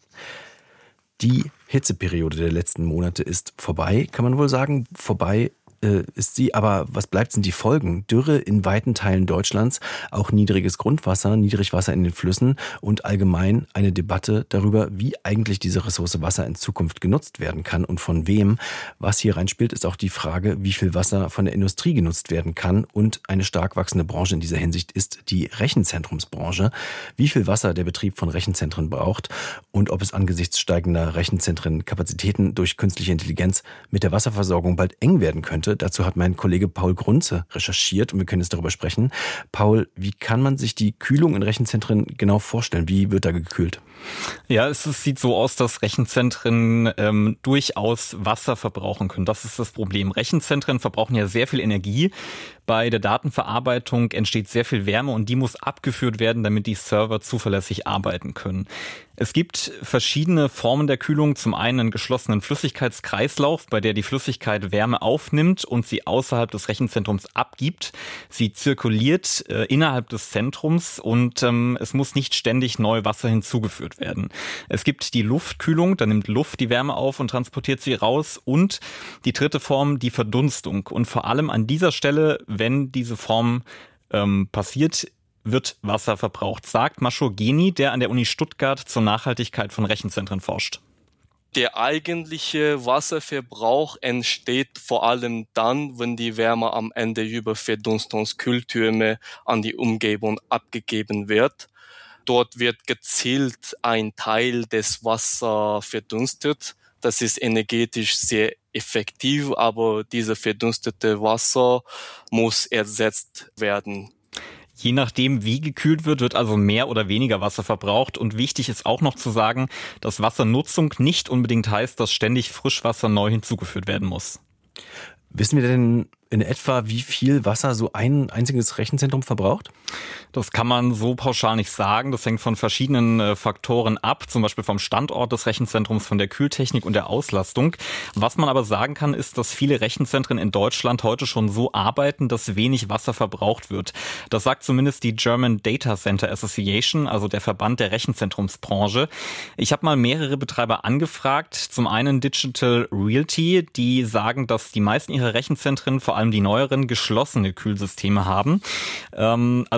Die Hitzeperiode der letzten Monate ist vorbei, kann man wohl sagen. Vorbei äh, ist sie, aber was bleibt sind die Folgen? Dürre in weiten Teilen Deutschlands, auch niedriges Grundwasser, Niedrigwasser in den Flüssen und allgemein eine Debatte darüber, wie eigentlich diese Ressource Wasser in Zukunft genutzt werden kann und von wem. Was hier reinspielt, ist auch die Frage, wie viel Wasser von der Industrie genutzt werden kann, und eine stark wachsende Branche in dieser Hinsicht ist die Rechenzentrumsbranche. Wie viel Wasser der Betrieb von Rechenzentren braucht und ob es angesichts steigender Rechenzentrenkapazitäten durch künstliche Intelligenz mit der Wasserversorgung bald eng werden könnte. Dazu hat mein Kollege Paul Grunze recherchiert und wir können jetzt darüber sprechen. Paul, wie kann man sich die Kühlung in Rechenzentren genau vorstellen? Wie wird da gekühlt? Ja, es sieht so aus, dass Rechenzentren ähm, durchaus Wasser verbrauchen können. Das ist das Problem. Rechenzentren verbrauchen ja sehr viel Energie. Bei der Datenverarbeitung entsteht sehr viel Wärme und die muss abgeführt werden, damit die Server zuverlässig arbeiten können. Es gibt verschiedene Formen der Kühlung. Zum einen einen geschlossenen Flüssigkeitskreislauf, bei der die Flüssigkeit Wärme aufnimmt und sie außerhalb des Rechenzentrums abgibt. Sie zirkuliert äh, innerhalb des Zentrums und ähm, es muss nicht ständig neu Wasser hinzugeführt werden. Es gibt die Luftkühlung, da nimmt Luft die Wärme auf und transportiert sie raus, und die dritte Form, die Verdunstung. Und vor allem an dieser Stelle, wenn diese Form ähm, passiert, wird Wasser verbraucht, sagt Maschur Geni, der an der Uni Stuttgart zur Nachhaltigkeit von Rechenzentren forscht. Der eigentliche Wasserverbrauch entsteht vor allem dann, wenn die Wärme am Ende über Verdunstungskühltürme an die Umgebung abgegeben wird. Dort wird gezielt ein Teil des Wassers verdunstet. Das ist energetisch sehr effektiv, aber dieses verdunstete Wasser muss ersetzt werden. Je nachdem, wie gekühlt wird, wird also mehr oder weniger Wasser verbraucht. Und wichtig ist auch noch zu sagen, dass Wassernutzung nicht unbedingt heißt, dass ständig Frischwasser neu hinzugeführt werden muss. Wissen wir denn in etwa, wie viel Wasser so ein einziges Rechenzentrum verbraucht? Das kann man so pauschal nicht sagen. Das hängt von verschiedenen äh, Faktoren ab, zum Beispiel vom Standort des Rechenzentrums, von der Kühltechnik und der Auslastung. Was man aber sagen kann, ist, dass viele Rechenzentren in Deutschland heute schon so arbeiten, dass wenig Wasser verbraucht wird. Das sagt zumindest die German Data Center Association, also der Verband der Rechenzentrumsbranche. Ich habe mal mehrere Betreiber angefragt. Zum einen Digital Realty, die sagen, dass die meisten ihrer Rechenzentren, vor allem die neueren, geschlossene Kühlsysteme haben. Ähm, also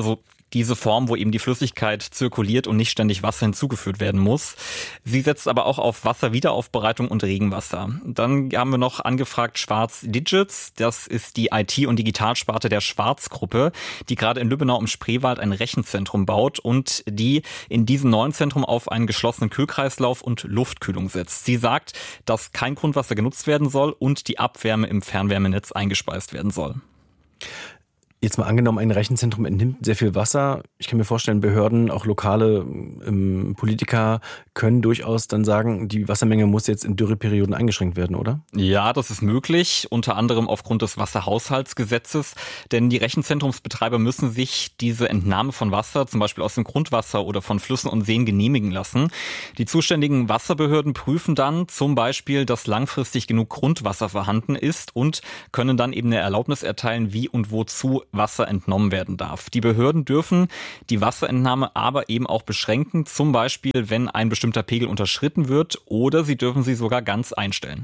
Diese Form, wo eben die Flüssigkeit zirkuliert und nicht ständig Wasser hinzugeführt werden muss. Sie setzt aber auch auf Wasserwiederaufbereitung und Regenwasser. Dann haben wir noch angefragt Schwarz Digits. Das ist die I T- und Digitalsparte der Schwarz-Gruppe, die gerade in Lübbenau im Spreewald ein Rechenzentrum baut und die in diesem neuen Zentrum auf einen geschlossenen Kühlkreislauf und Luftkühlung setzt. Sie sagt, dass kein Grundwasser genutzt werden soll und die Abwärme im Fernwärmenetz eingespeist werden soll. Jetzt mal angenommen, ein Rechenzentrum entnimmt sehr viel Wasser. Ich kann mir vorstellen, Behörden, auch lokale ähm, Politiker können durchaus dann sagen, die Wassermenge muss jetzt in Dürreperioden eingeschränkt werden, oder? Ja, das ist möglich, unter anderem aufgrund des Wasserhaushaltsgesetzes. Denn die Rechenzentrumsbetreiber müssen sich diese Entnahme von Wasser, zum Beispiel aus dem Grundwasser oder von Flüssen und Seen, genehmigen lassen. Die zuständigen Wasserbehörden prüfen dann zum Beispiel, dass langfristig genug Grundwasser vorhanden ist und können dann eben eine Erlaubnis erteilen, wie und wozu Wasser entnommen werden darf. Die Behörden dürfen die Wasserentnahme aber eben auch beschränken, zum Beispiel, wenn ein bestimmter Pegel unterschritten wird, oder sie dürfen sie sogar ganz einstellen.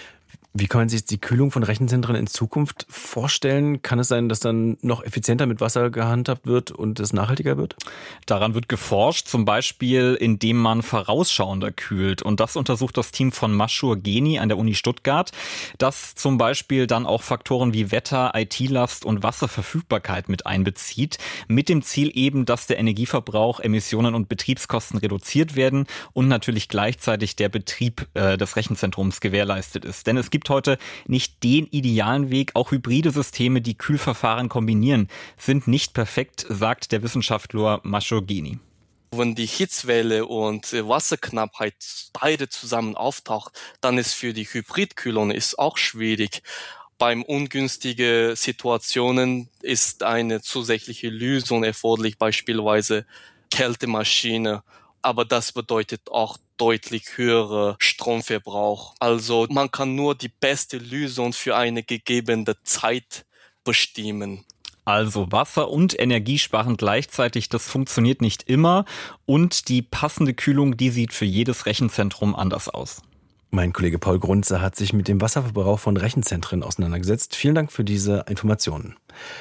Wie kann man sich die Kühlung von Rechenzentren in Zukunft vorstellen? Kann es sein, dass dann noch effizienter mit Wasser gehandhabt wird und es nachhaltiger wird? Daran wird geforscht, zum Beispiel indem man vorausschauender kühlt. Und das untersucht das Team von Mashur Geni an der Uni Stuttgart, das zum Beispiel dann auch Faktoren wie Wetter, I T-Last und Wasserverfügbarkeit mit einbezieht, mit dem Ziel eben, dass der Energieverbrauch, Emissionen und Betriebskosten reduziert werden und natürlich gleichzeitig der Betrieb äh, des Rechenzentrums gewährleistet ist. Denn es gibt heute nicht den idealen Weg. Auch hybride Systeme, die Kühlverfahren kombinieren, sind nicht perfekt, sagt der Wissenschaftler Mashur Geni. Wenn die Hitzewelle und Wasserknappheit beide zusammen auftaucht, dann ist für die Hybridkühlung ist auch schwierig. Beim ungünstigen Situationen ist eine zusätzliche Lösung erforderlich, beispielsweise Kältemaschine. Aber das bedeutet auch deutlich höhere Stromverbrauch. Also man kann nur die beste Lösung für eine gegebene Zeit bestimmen. Also Wasser und Energie sparen gleichzeitig, das funktioniert nicht immer. Und die passende Kühlung, die sieht für jedes Rechenzentrum anders aus. Mein Kollege Paul Grunze hat sich mit dem Wasserverbrauch von Rechenzentren auseinandergesetzt. Vielen Dank für diese Informationen.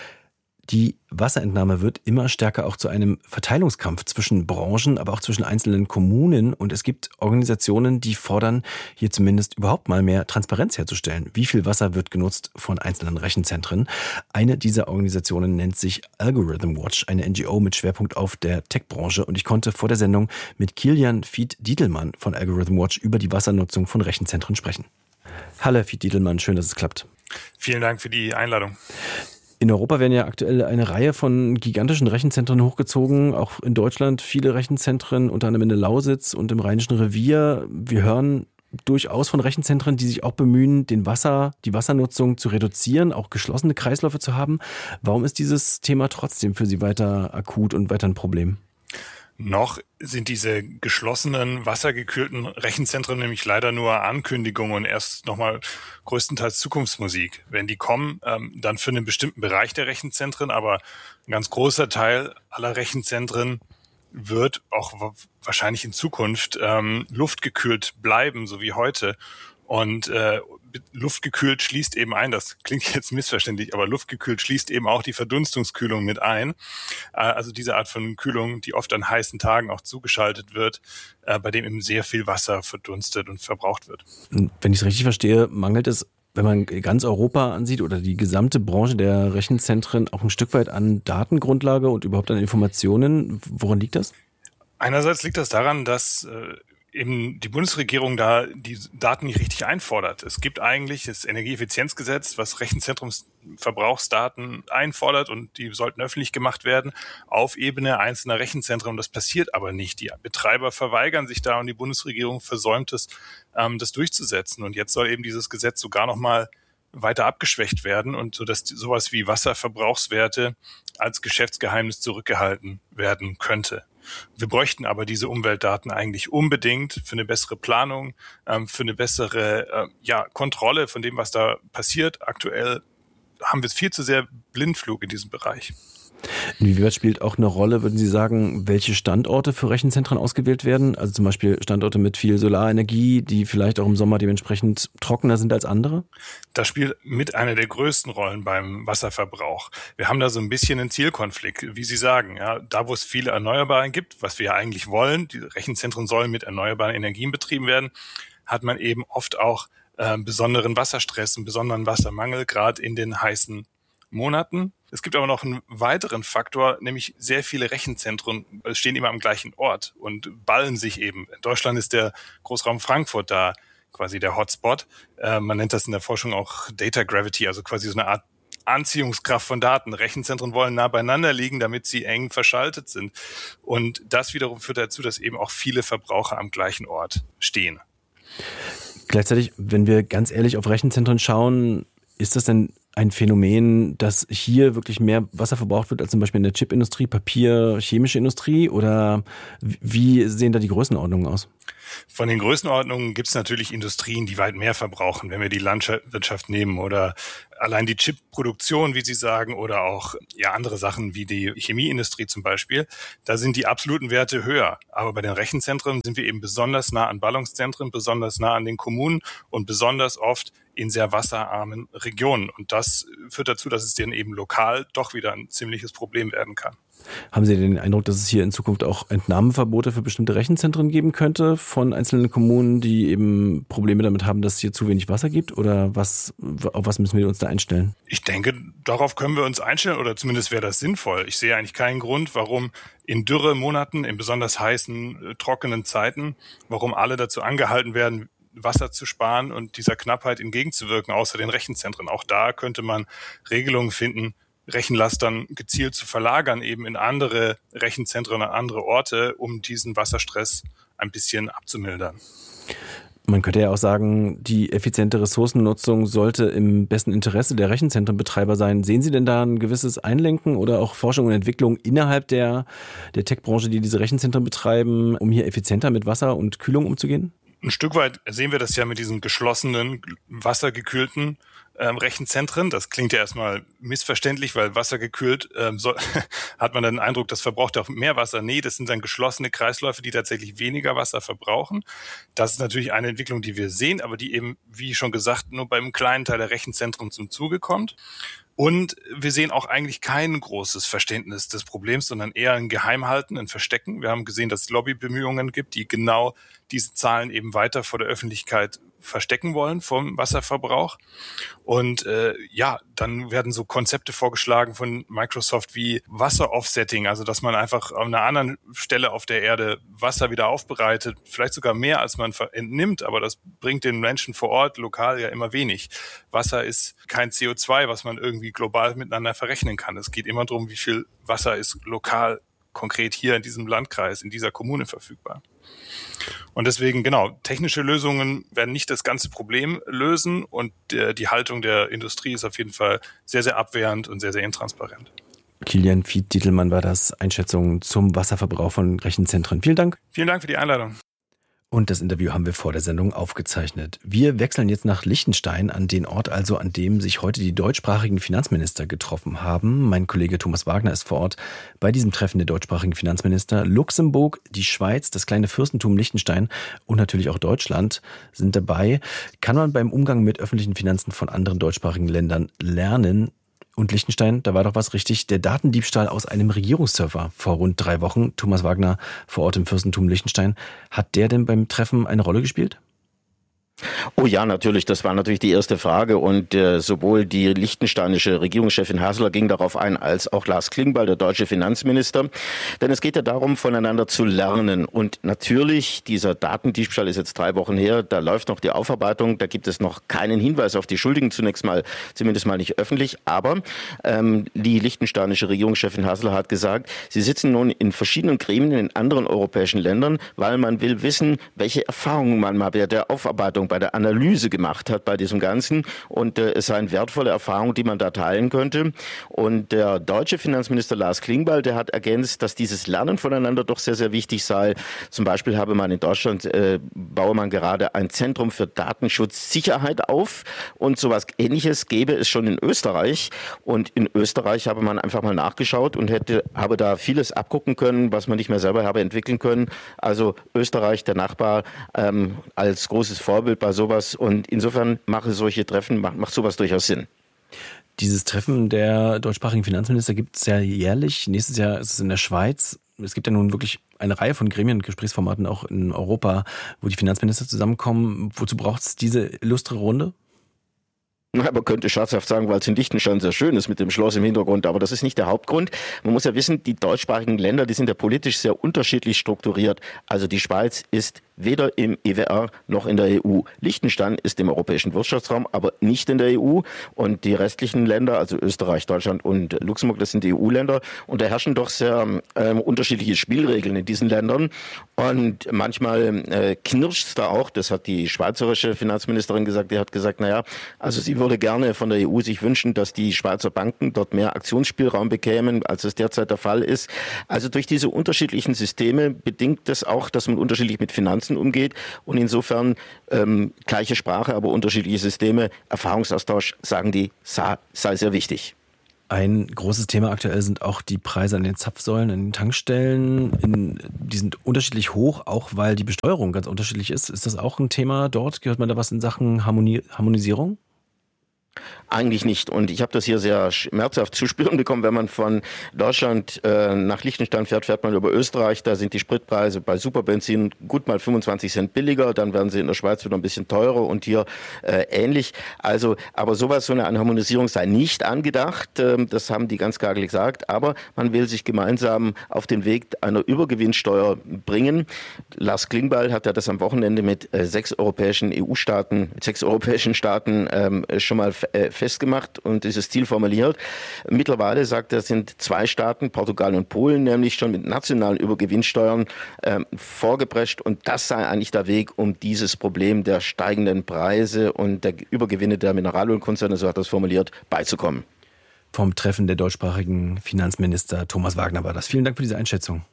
Die Wasserentnahme wird immer stärker auch zu einem Verteilungskampf zwischen Branchen, aber auch zwischen einzelnen Kommunen. Und es gibt Organisationen, die fordern, hier zumindest überhaupt mal mehr Transparenz herzustellen. Wie viel Wasser wird genutzt von einzelnen Rechenzentren? Eine dieser Organisationen nennt sich Algorithm Watch, eine N G O mit Schwerpunkt auf der Tech-Branche. Und ich konnte vor der Sendung mit Kilian Fied-Diedelmann von Algorithm Watch über die Wassernutzung von Rechenzentren sprechen. Hallo Fied-Diedelmann, schön, dass es klappt. Vielen Dank für die Einladung. In Europa werden ja aktuell eine Reihe von gigantischen Rechenzentren hochgezogen, auch in Deutschland viele Rechenzentren, unter anderem in der Lausitz und im Rheinischen Revier. Wir hören durchaus von Rechenzentren, die sich auch bemühen, den Wasser, die Wassernutzung zu reduzieren, auch geschlossene Kreisläufe zu haben. Warum ist dieses Thema trotzdem für Sie weiter akut und weiter ein Problem? Noch sind diese geschlossenen, wassergekühlten Rechenzentren nämlich leider nur Ankündigungen und erst nochmal größtenteils Zukunftsmusik. Wenn die kommen, ähm, dann für einen bestimmten Bereich der Rechenzentren, aber ein ganz großer Teil aller Rechenzentren wird auch w- wahrscheinlich in Zukunft ähm, luftgekühlt bleiben, so wie heute. Und äh, luftgekühlt schließt eben ein, das klingt jetzt missverständlich, aber luftgekühlt schließt eben auch die Verdunstungskühlung mit ein. Also diese Art von Kühlung, die oft an heißen Tagen auch zugeschaltet wird, bei dem eben sehr viel Wasser verdunstet und verbraucht wird. Wenn ich es richtig verstehe, mangelt es, wenn man ganz Europa ansieht oder die gesamte Branche der Rechenzentren, auch ein Stück weit an Datengrundlage und überhaupt an Informationen. Woran liegt das? Einerseits liegt das daran, dass äh, eben die Bundesregierung da die Daten nicht richtig einfordert. Es gibt eigentlich das Energieeffizienzgesetz, was Rechenzentrumsverbrauchsdaten einfordert und die sollten öffentlich gemacht werden auf Ebene einzelner Rechenzentren. Das passiert aber nicht. Die Betreiber verweigern sich da und die Bundesregierung versäumt es, ähm, das durchzusetzen. Und jetzt soll eben dieses Gesetz sogar noch mal weiter abgeschwächt werden und so, dass sowas wie Wasserverbrauchswerte als Geschäftsgeheimnis zurückgehalten werden könnte. Wir bräuchten aber diese Umweltdaten eigentlich unbedingt für eine bessere Planung, für eine bessere ja, Kontrolle von dem, was da passiert. Aktuell haben wir viel zu sehr Blindflug in diesem Bereich. Inwieweit spielt auch eine Rolle, würden Sie sagen, welche Standorte für Rechenzentren ausgewählt werden? Also zum Beispiel Standorte mit viel Solarenergie, die vielleicht auch im Sommer dementsprechend trockener sind als andere? Das spielt mit einer der größten Rollen beim Wasserverbrauch. Wir haben da so ein bisschen einen Zielkonflikt, wie Sie sagen. Ja, da, wo es viele Erneuerbare gibt, was wir ja eigentlich wollen, die Rechenzentren sollen mit erneuerbaren Energien betrieben werden, hat man eben oft auch äh, besonderen Wasserstress, einen besonderen Wassermangel, gerade in den heißen Monaten. Es gibt aber noch einen weiteren Faktor, nämlich sehr viele Rechenzentren stehen immer am gleichen Ort und ballen sich eben. In Deutschland ist der Großraum Frankfurt da quasi der Hotspot. Äh, man nennt das in der Forschung auch Data Gravity, also quasi so eine Art Anziehungskraft von Daten. Rechenzentren wollen nah beieinander liegen, damit sie eng verschaltet sind. Und das wiederum führt dazu, dass eben auch viele Verbraucher am gleichen Ort stehen. Gleichzeitig, wenn wir ganz ehrlich auf Rechenzentren schauen, ist das denn ein Phänomen, dass hier wirklich mehr Wasser verbraucht wird als zum Beispiel in der Chipindustrie, Papier, chemische Industrie? Oder wie sehen da die Größenordnungen aus? Von den Größenordnungen gibt es natürlich Industrien, die weit mehr verbrauchen, wenn wir die Landwirtschaft nehmen oder allein die Chipproduktion, wie Sie sagen, oder auch ja andere Sachen wie die Chemieindustrie zum Beispiel. Da sind die absoluten Werte höher. Aber bei den Rechenzentren sind wir eben besonders nah an Ballungszentren, besonders nah an den Kommunen und besonders oft in sehr wasserarmen Regionen. Und das führt dazu, dass es dann eben lokal doch wieder ein ziemliches Problem werden kann. Haben Sie den Eindruck, dass es hier in Zukunft auch Entnahmeverbote für bestimmte Rechenzentren geben könnte von einzelnen Kommunen, die eben Probleme damit haben, dass es hier zu wenig Wasser gibt? Oder was, auf was müssen wir uns da einstellen? Ich denke, darauf können wir uns einstellen oder zumindest wäre das sinnvoll. Ich sehe eigentlich keinen Grund, warum in Dürremonaten, in besonders heißen, trockenen Zeiten, warum alle dazu angehalten werden, Wasser zu sparen und dieser Knappheit entgegenzuwirken, außer den Rechenzentren. Auch da könnte man Regelungen finden, Rechenlastern gezielt zu verlagern, eben in andere Rechenzentren, an andere Orte, um diesen Wasserstress ein bisschen abzumildern. Man könnte ja auch sagen, die effiziente Ressourcennutzung sollte im besten Interesse der Rechenzentrenbetreiber sein. Sehen Sie denn da ein gewisses Einlenken oder auch Forschung und Entwicklung innerhalb der, der Tech-Branche, die diese Rechenzentren betreiben, um hier effizienter mit Wasser und Kühlung umzugehen? Ein Stück weit sehen wir das ja mit diesen geschlossenen, wassergekühlten ähm, Rechenzentren. Das klingt ja erstmal missverständlich, weil wassergekühlt ähm, so, hat man dann den Eindruck, das verbraucht auch mehr Wasser. Nee, das sind dann geschlossene Kreisläufe, die tatsächlich weniger Wasser verbrauchen. Das ist natürlich eine Entwicklung, die wir sehen, aber die eben, wie schon gesagt, nur beim kleinen Teil der Rechenzentren zum Zuge kommt. Und wir sehen auch eigentlich kein großes Verständnis des Problems, sondern eher ein Geheimhalten, ein Verstecken. Wir haben gesehen, dass es Lobbybemühungen gibt, die genau diese Zahlen eben weiter vor der Öffentlichkeit verstecken wollen vom Wasserverbrauch. Und äh, ja, dann werden so Konzepte vorgeschlagen von Microsoft wie Wasser-Offsetting, also dass man einfach an einer anderen Stelle auf der Erde Wasser wieder aufbereitet, vielleicht sogar mehr, als man entnimmt, aber das bringt den Menschen vor Ort lokal ja immer wenig. Wasser ist kein C O zwei, was man irgendwie global miteinander verrechnen kann. Es geht immer darum, wie viel Wasser ist lokal konkret hier in diesem Landkreis, in dieser Kommune verfügbar. Und deswegen, genau, technische Lösungen werden nicht das ganze Problem lösen und der, die Haltung der Industrie ist auf jeden Fall sehr, sehr abwehrend und sehr, sehr intransparent. Kilian Fied-Dietelmann war das, Einschätzung zum Wasserverbrauch von Rechenzentren. Vielen Dank. Vielen Dank für die Einladung. Und das Interview haben wir vor der Sendung aufgezeichnet. Wir wechseln jetzt nach Liechtenstein, an den Ort also, an dem sich heute die deutschsprachigen Finanzminister getroffen haben. Mein Kollege Thomas Wagner ist vor Ort bei diesem Treffen der deutschsprachigen Finanzminister. Luxemburg, die Schweiz, das kleine Fürstentum Liechtenstein und natürlich auch Deutschland sind dabei. Kann man beim Umgang mit öffentlichen Finanzen von anderen deutschsprachigen Ländern lernen? Und Liechtenstein, da war doch was richtig, der Datendiebstahl aus einem Regierungsserver vor rund drei Wochen. Thomas Wagner vor Ort im Fürstentum Liechtenstein. Hat der denn beim Treffen eine Rolle gespielt? Oh ja, natürlich. Das war natürlich die erste Frage. Und äh, sowohl die liechtensteinische Regierungschefin Hasler ging darauf ein, als auch Lars Klingbeil, der deutsche Finanzminister. Denn es geht ja darum, voneinander zu lernen. Und natürlich, dieser Datendiebstahl ist jetzt drei Wochen her. Da läuft noch die Aufarbeitung. Da gibt es noch keinen Hinweis auf die Schuldigen. Zunächst mal, zumindest mal nicht öffentlich. Aber ähm, die liechtensteinische Regierungschefin Hasler hat gesagt, sie sitzen nun in verschiedenen Gremien in anderen europäischen Ländern, weil man will wissen, welche Erfahrungen man mal bei der Aufarbeitung bei der Analyse gemacht hat bei diesem Ganzen. Und äh, es seien wertvolle Erfahrungen, die man da teilen könnte. Und der deutsche Finanzminister Lars Klingbeil, der hat ergänzt, dass dieses Lernen voneinander doch sehr, sehr wichtig sei. Zum Beispiel habe man in Deutschland, äh, baue man gerade ein Zentrum für Datenschutzsicherheit auf. Und sowas Ähnliches gäbe es schon in Österreich. Und in Österreich habe man einfach mal nachgeschaut und hätte, habe da vieles abgucken können, was man nicht mehr selber habe entwickeln können. Also Österreich, der Nachbar, ähm, als großes Vorbild bei sowas. Und insofern mache solche Treffen, macht, macht sowas durchaus Sinn. Dieses Treffen der deutschsprachigen Finanzminister gibt es ja jährlich. Nächstes Jahr ist es in der Schweiz. Es gibt ja nun wirklich eine Reihe von Gremien und Gesprächsformaten auch in Europa, wo die Finanzminister zusammenkommen. Wozu braucht es diese illustre Runde? Na, man könnte scherzhaft sagen, weil es in Liechtenstein sehr schön ist mit dem Schloss im Hintergrund, aber das ist nicht der Hauptgrund. Man muss ja wissen, die deutschsprachigen Länder, die sind ja politisch sehr unterschiedlich strukturiert. Also die Schweiz ist weder im E W R noch in der E U. Liechtenstein ist im europäischen Wirtschaftsraum, aber nicht in der E U. Und die restlichen Länder, also Österreich, Deutschland und Luxemburg, das sind die E U-Länder. Und da herrschen doch sehr ähm, unterschiedliche Spielregeln in diesen Ländern. Und manchmal äh, knirscht es da auch. Das hat die schweizerische Finanzministerin gesagt. Die hat gesagt, naja, also sie würde gerne von der E U sich wünschen, dass die Schweizer Banken dort mehr Aktionsspielraum bekämen, als es derzeit der Fall ist. Also durch diese unterschiedlichen Systeme bedingt das auch, dass man unterschiedlich mit Finanzen umgeht und insofern ähm, gleiche Sprache, aber unterschiedliche Systeme, Erfahrungsaustausch, sagen die, sei, sei sehr wichtig. Ein großes Thema aktuell sind auch die Preise an den Zapfsäulen, an den Tankstellen. In, die sind unterschiedlich hoch, auch weil die Besteuerung ganz unterschiedlich ist. Ist das auch ein Thema dort? Gehört man da was in Sachen Harmonie, Harmonisierung? Eigentlich nicht. Und ich habe das hier sehr schmerzhaft zu spüren bekommen. Wenn man von Deutschland äh, nach Liechtenstein fährt, fährt man über Österreich. Da sind die Spritpreise bei Superbenzin gut mal fünfundzwanzig Cent billiger. Dann werden sie in der Schweiz wieder ein bisschen teurer und hier äh, ähnlich. Also, aber sowas, so eine Harmonisierung sei nicht angedacht. Ähm, das haben die ganz klar gesagt. Aber man will sich gemeinsam auf den Weg einer Übergewinnsteuer bringen. Lars Klingbeil hat ja das am Wochenende mit äh, sechs europäischen E U-Staaten, mit sechs europäischen Staaten ähm, schon mal äh, festgemacht und dieses Ziel formuliert. Mittlerweile sagt er, sind zwei Staaten, Portugal und Polen, nämlich schon mit nationalen Übergewinnsteuern ähm, vorgeprescht und das sei eigentlich der Weg, um dieses Problem der steigenden Preise und der Übergewinne der Mineralölkonzerne, so hat er es formuliert, beizukommen. Vom Treffen der deutschsprachigen Finanzminister Thomas Wagner war das. Vielen Dank für diese Einschätzung.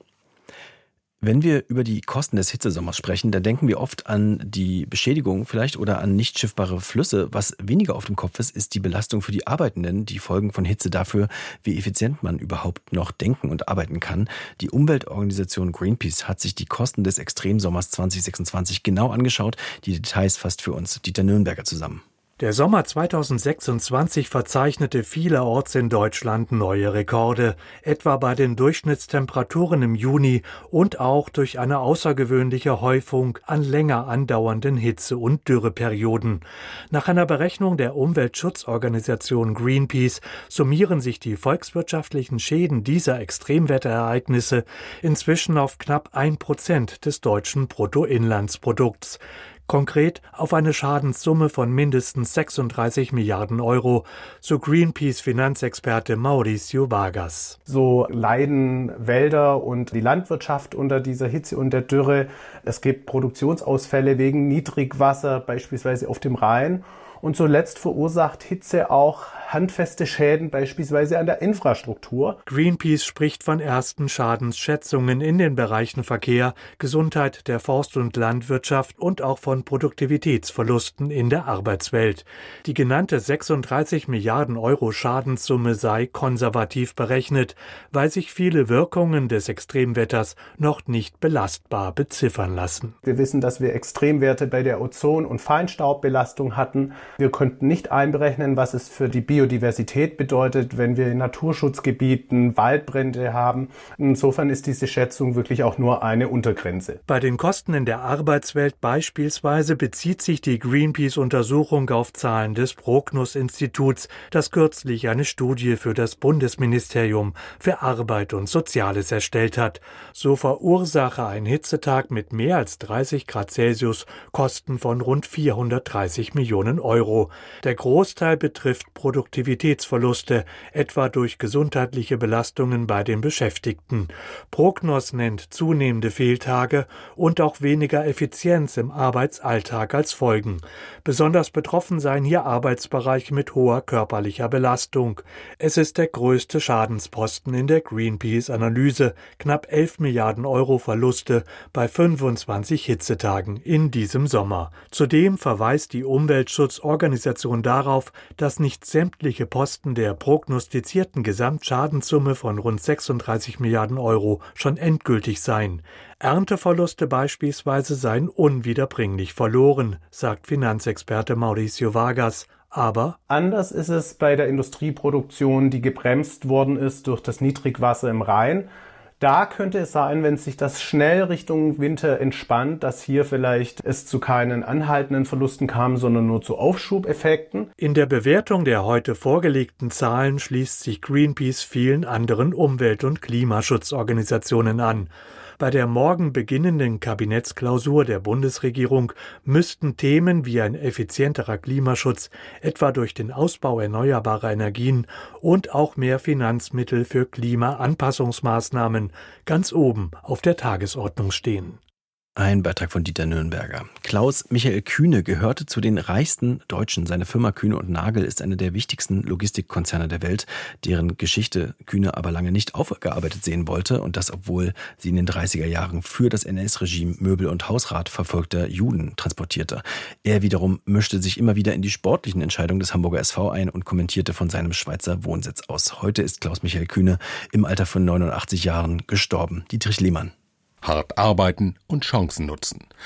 Wenn wir über die Kosten des Hitzesommers sprechen, dann denken wir oft an die Beschädigung vielleicht oder an nicht schiffbare Flüsse. Was weniger auf dem Kopf ist, ist die Belastung für die Arbeitenden, die Folgen von Hitze dafür, wie effizient man überhaupt noch denken und arbeiten kann. Die Umweltorganisation Greenpeace hat sich die Kosten des Extremsommers zwanzig sechsundzwanzig genau angeschaut. Die Details fasst für uns Dieter Nürnberger zusammen. Der Sommer zweitausendsechsundzwanzig verzeichnete vielerorts in Deutschland neue Rekorde, etwa bei den Durchschnittstemperaturen im Juni und auch durch eine außergewöhnliche Häufung an länger andauernden Hitze- und Dürreperioden. Nach einer Berechnung der Umweltschutzorganisation Greenpeace summieren sich die volkswirtschaftlichen Schäden dieser Extremwetterereignisse inzwischen auf knapp ein Prozent des deutschen Bruttoinlandsprodukts. Konkret auf eine Schadenssumme von mindestens sechsunddreißig Milliarden Euro, so Greenpeace-Finanzexperte Mauricio Vargas. So leiden Wälder und die Landwirtschaft unter dieser Hitze und der Dürre. Es gibt Produktionsausfälle wegen Niedrigwasser, beispielsweise auf dem Rhein. Und zuletzt verursacht Hitze auch handfeste Schäden, beispielsweise an der Infrastruktur. Greenpeace spricht von ersten Schadensschätzungen in den Bereichen Verkehr, Gesundheit, der Forst- und Landwirtschaft und auch von Produktivitätsverlusten in der Arbeitswelt. Die genannte sechsunddreißig Milliarden Euro Schadenssumme sei konservativ berechnet, weil sich viele Wirkungen des Extremwetters noch nicht belastbar beziffern lassen. Wir wissen, dass wir Extremwerte bei der Ozon- und Feinstaubbelastung hatten. Wir konnten nicht einberechnen, was es für die Biodiversität bedeutet, wenn wir in Naturschutzgebieten Waldbrände haben. Insofern ist diese Schätzung wirklich auch nur eine Untergrenze. Bei den Kosten in der Arbeitswelt beispielsweise bezieht sich die Greenpeace-Untersuchung auf Zahlen des Prognos-Instituts, das kürzlich eine Studie für das Bundesministerium für Arbeit und Soziales erstellt hat. So verursache ein Hitzetag mit mehr als dreißig Grad Celsius Kosten von rund vierhundertdreißig Millionen Euro. Der Großteil betrifft Produktion Produktivitätsverluste, etwa durch gesundheitliche Belastungen bei den Beschäftigten. Prognos nennt zunehmende Fehltage und auch weniger Effizienz im Arbeitsalltag als Folgen. Besonders betroffen seien hier Arbeitsbereiche mit hoher körperlicher Belastung. Es ist der größte Schadensposten in der Greenpeace-Analyse, knapp elf Milliarden Euro Verluste bei fünfundzwanzig Hitzetagen in diesem Sommer. Zudem verweist die Umweltschutzorganisation darauf, dass nicht sämtliche Posten der prognostizierten Gesamtschadenssumme von rund sechsunddreißig Milliarden Euro schon endgültig seien. Ernteverluste beispielsweise seien unwiederbringlich verloren, sagt Finanzexperte Mauricio Vargas. Aber anders ist es bei der Industrieproduktion, die gebremst worden ist durch das Niedrigwasser im Rhein. Da könnte es sein, wenn sich das schnell Richtung Winter entspannt, dass hier vielleicht es zu keinen anhaltenden Verlusten kam, sondern nur zu Aufschubeffekten. In der Bewertung der heute vorgelegten Zahlen schließt sich Greenpeace vielen anderen Umwelt- und Klimaschutzorganisationen an. Bei der morgen beginnenden Kabinettsklausur der Bundesregierung müssten Themen wie ein effizienterer Klimaschutz, etwa durch den Ausbau erneuerbarer Energien und auch mehr Finanzmittel für Klimaanpassungsmaßnahmen, ganz oben auf der Tagesordnung stehen. Ein Beitrag von Dieter Nürnberger. Klaus Michael Kühne gehörte zu den reichsten Deutschen. Seine Firma Kühne und Nagel ist eine der wichtigsten Logistikkonzerne der Welt, deren Geschichte Kühne aber lange nicht aufgearbeitet sehen wollte. Und das, obwohl sie in den dreißiger Jahren für das N S-Regime Möbel- und Hausrat verfolgter Juden transportierte. Er wiederum mischte sich immer wieder in die sportlichen Entscheidungen des Hamburger S V ein und kommentierte von seinem Schweizer Wohnsitz aus. Heute ist Klaus Michael Kühne im Alter von neunundachtzig Jahren gestorben. Dietrich Lehmann. Hart arbeiten und Chancen nutzen.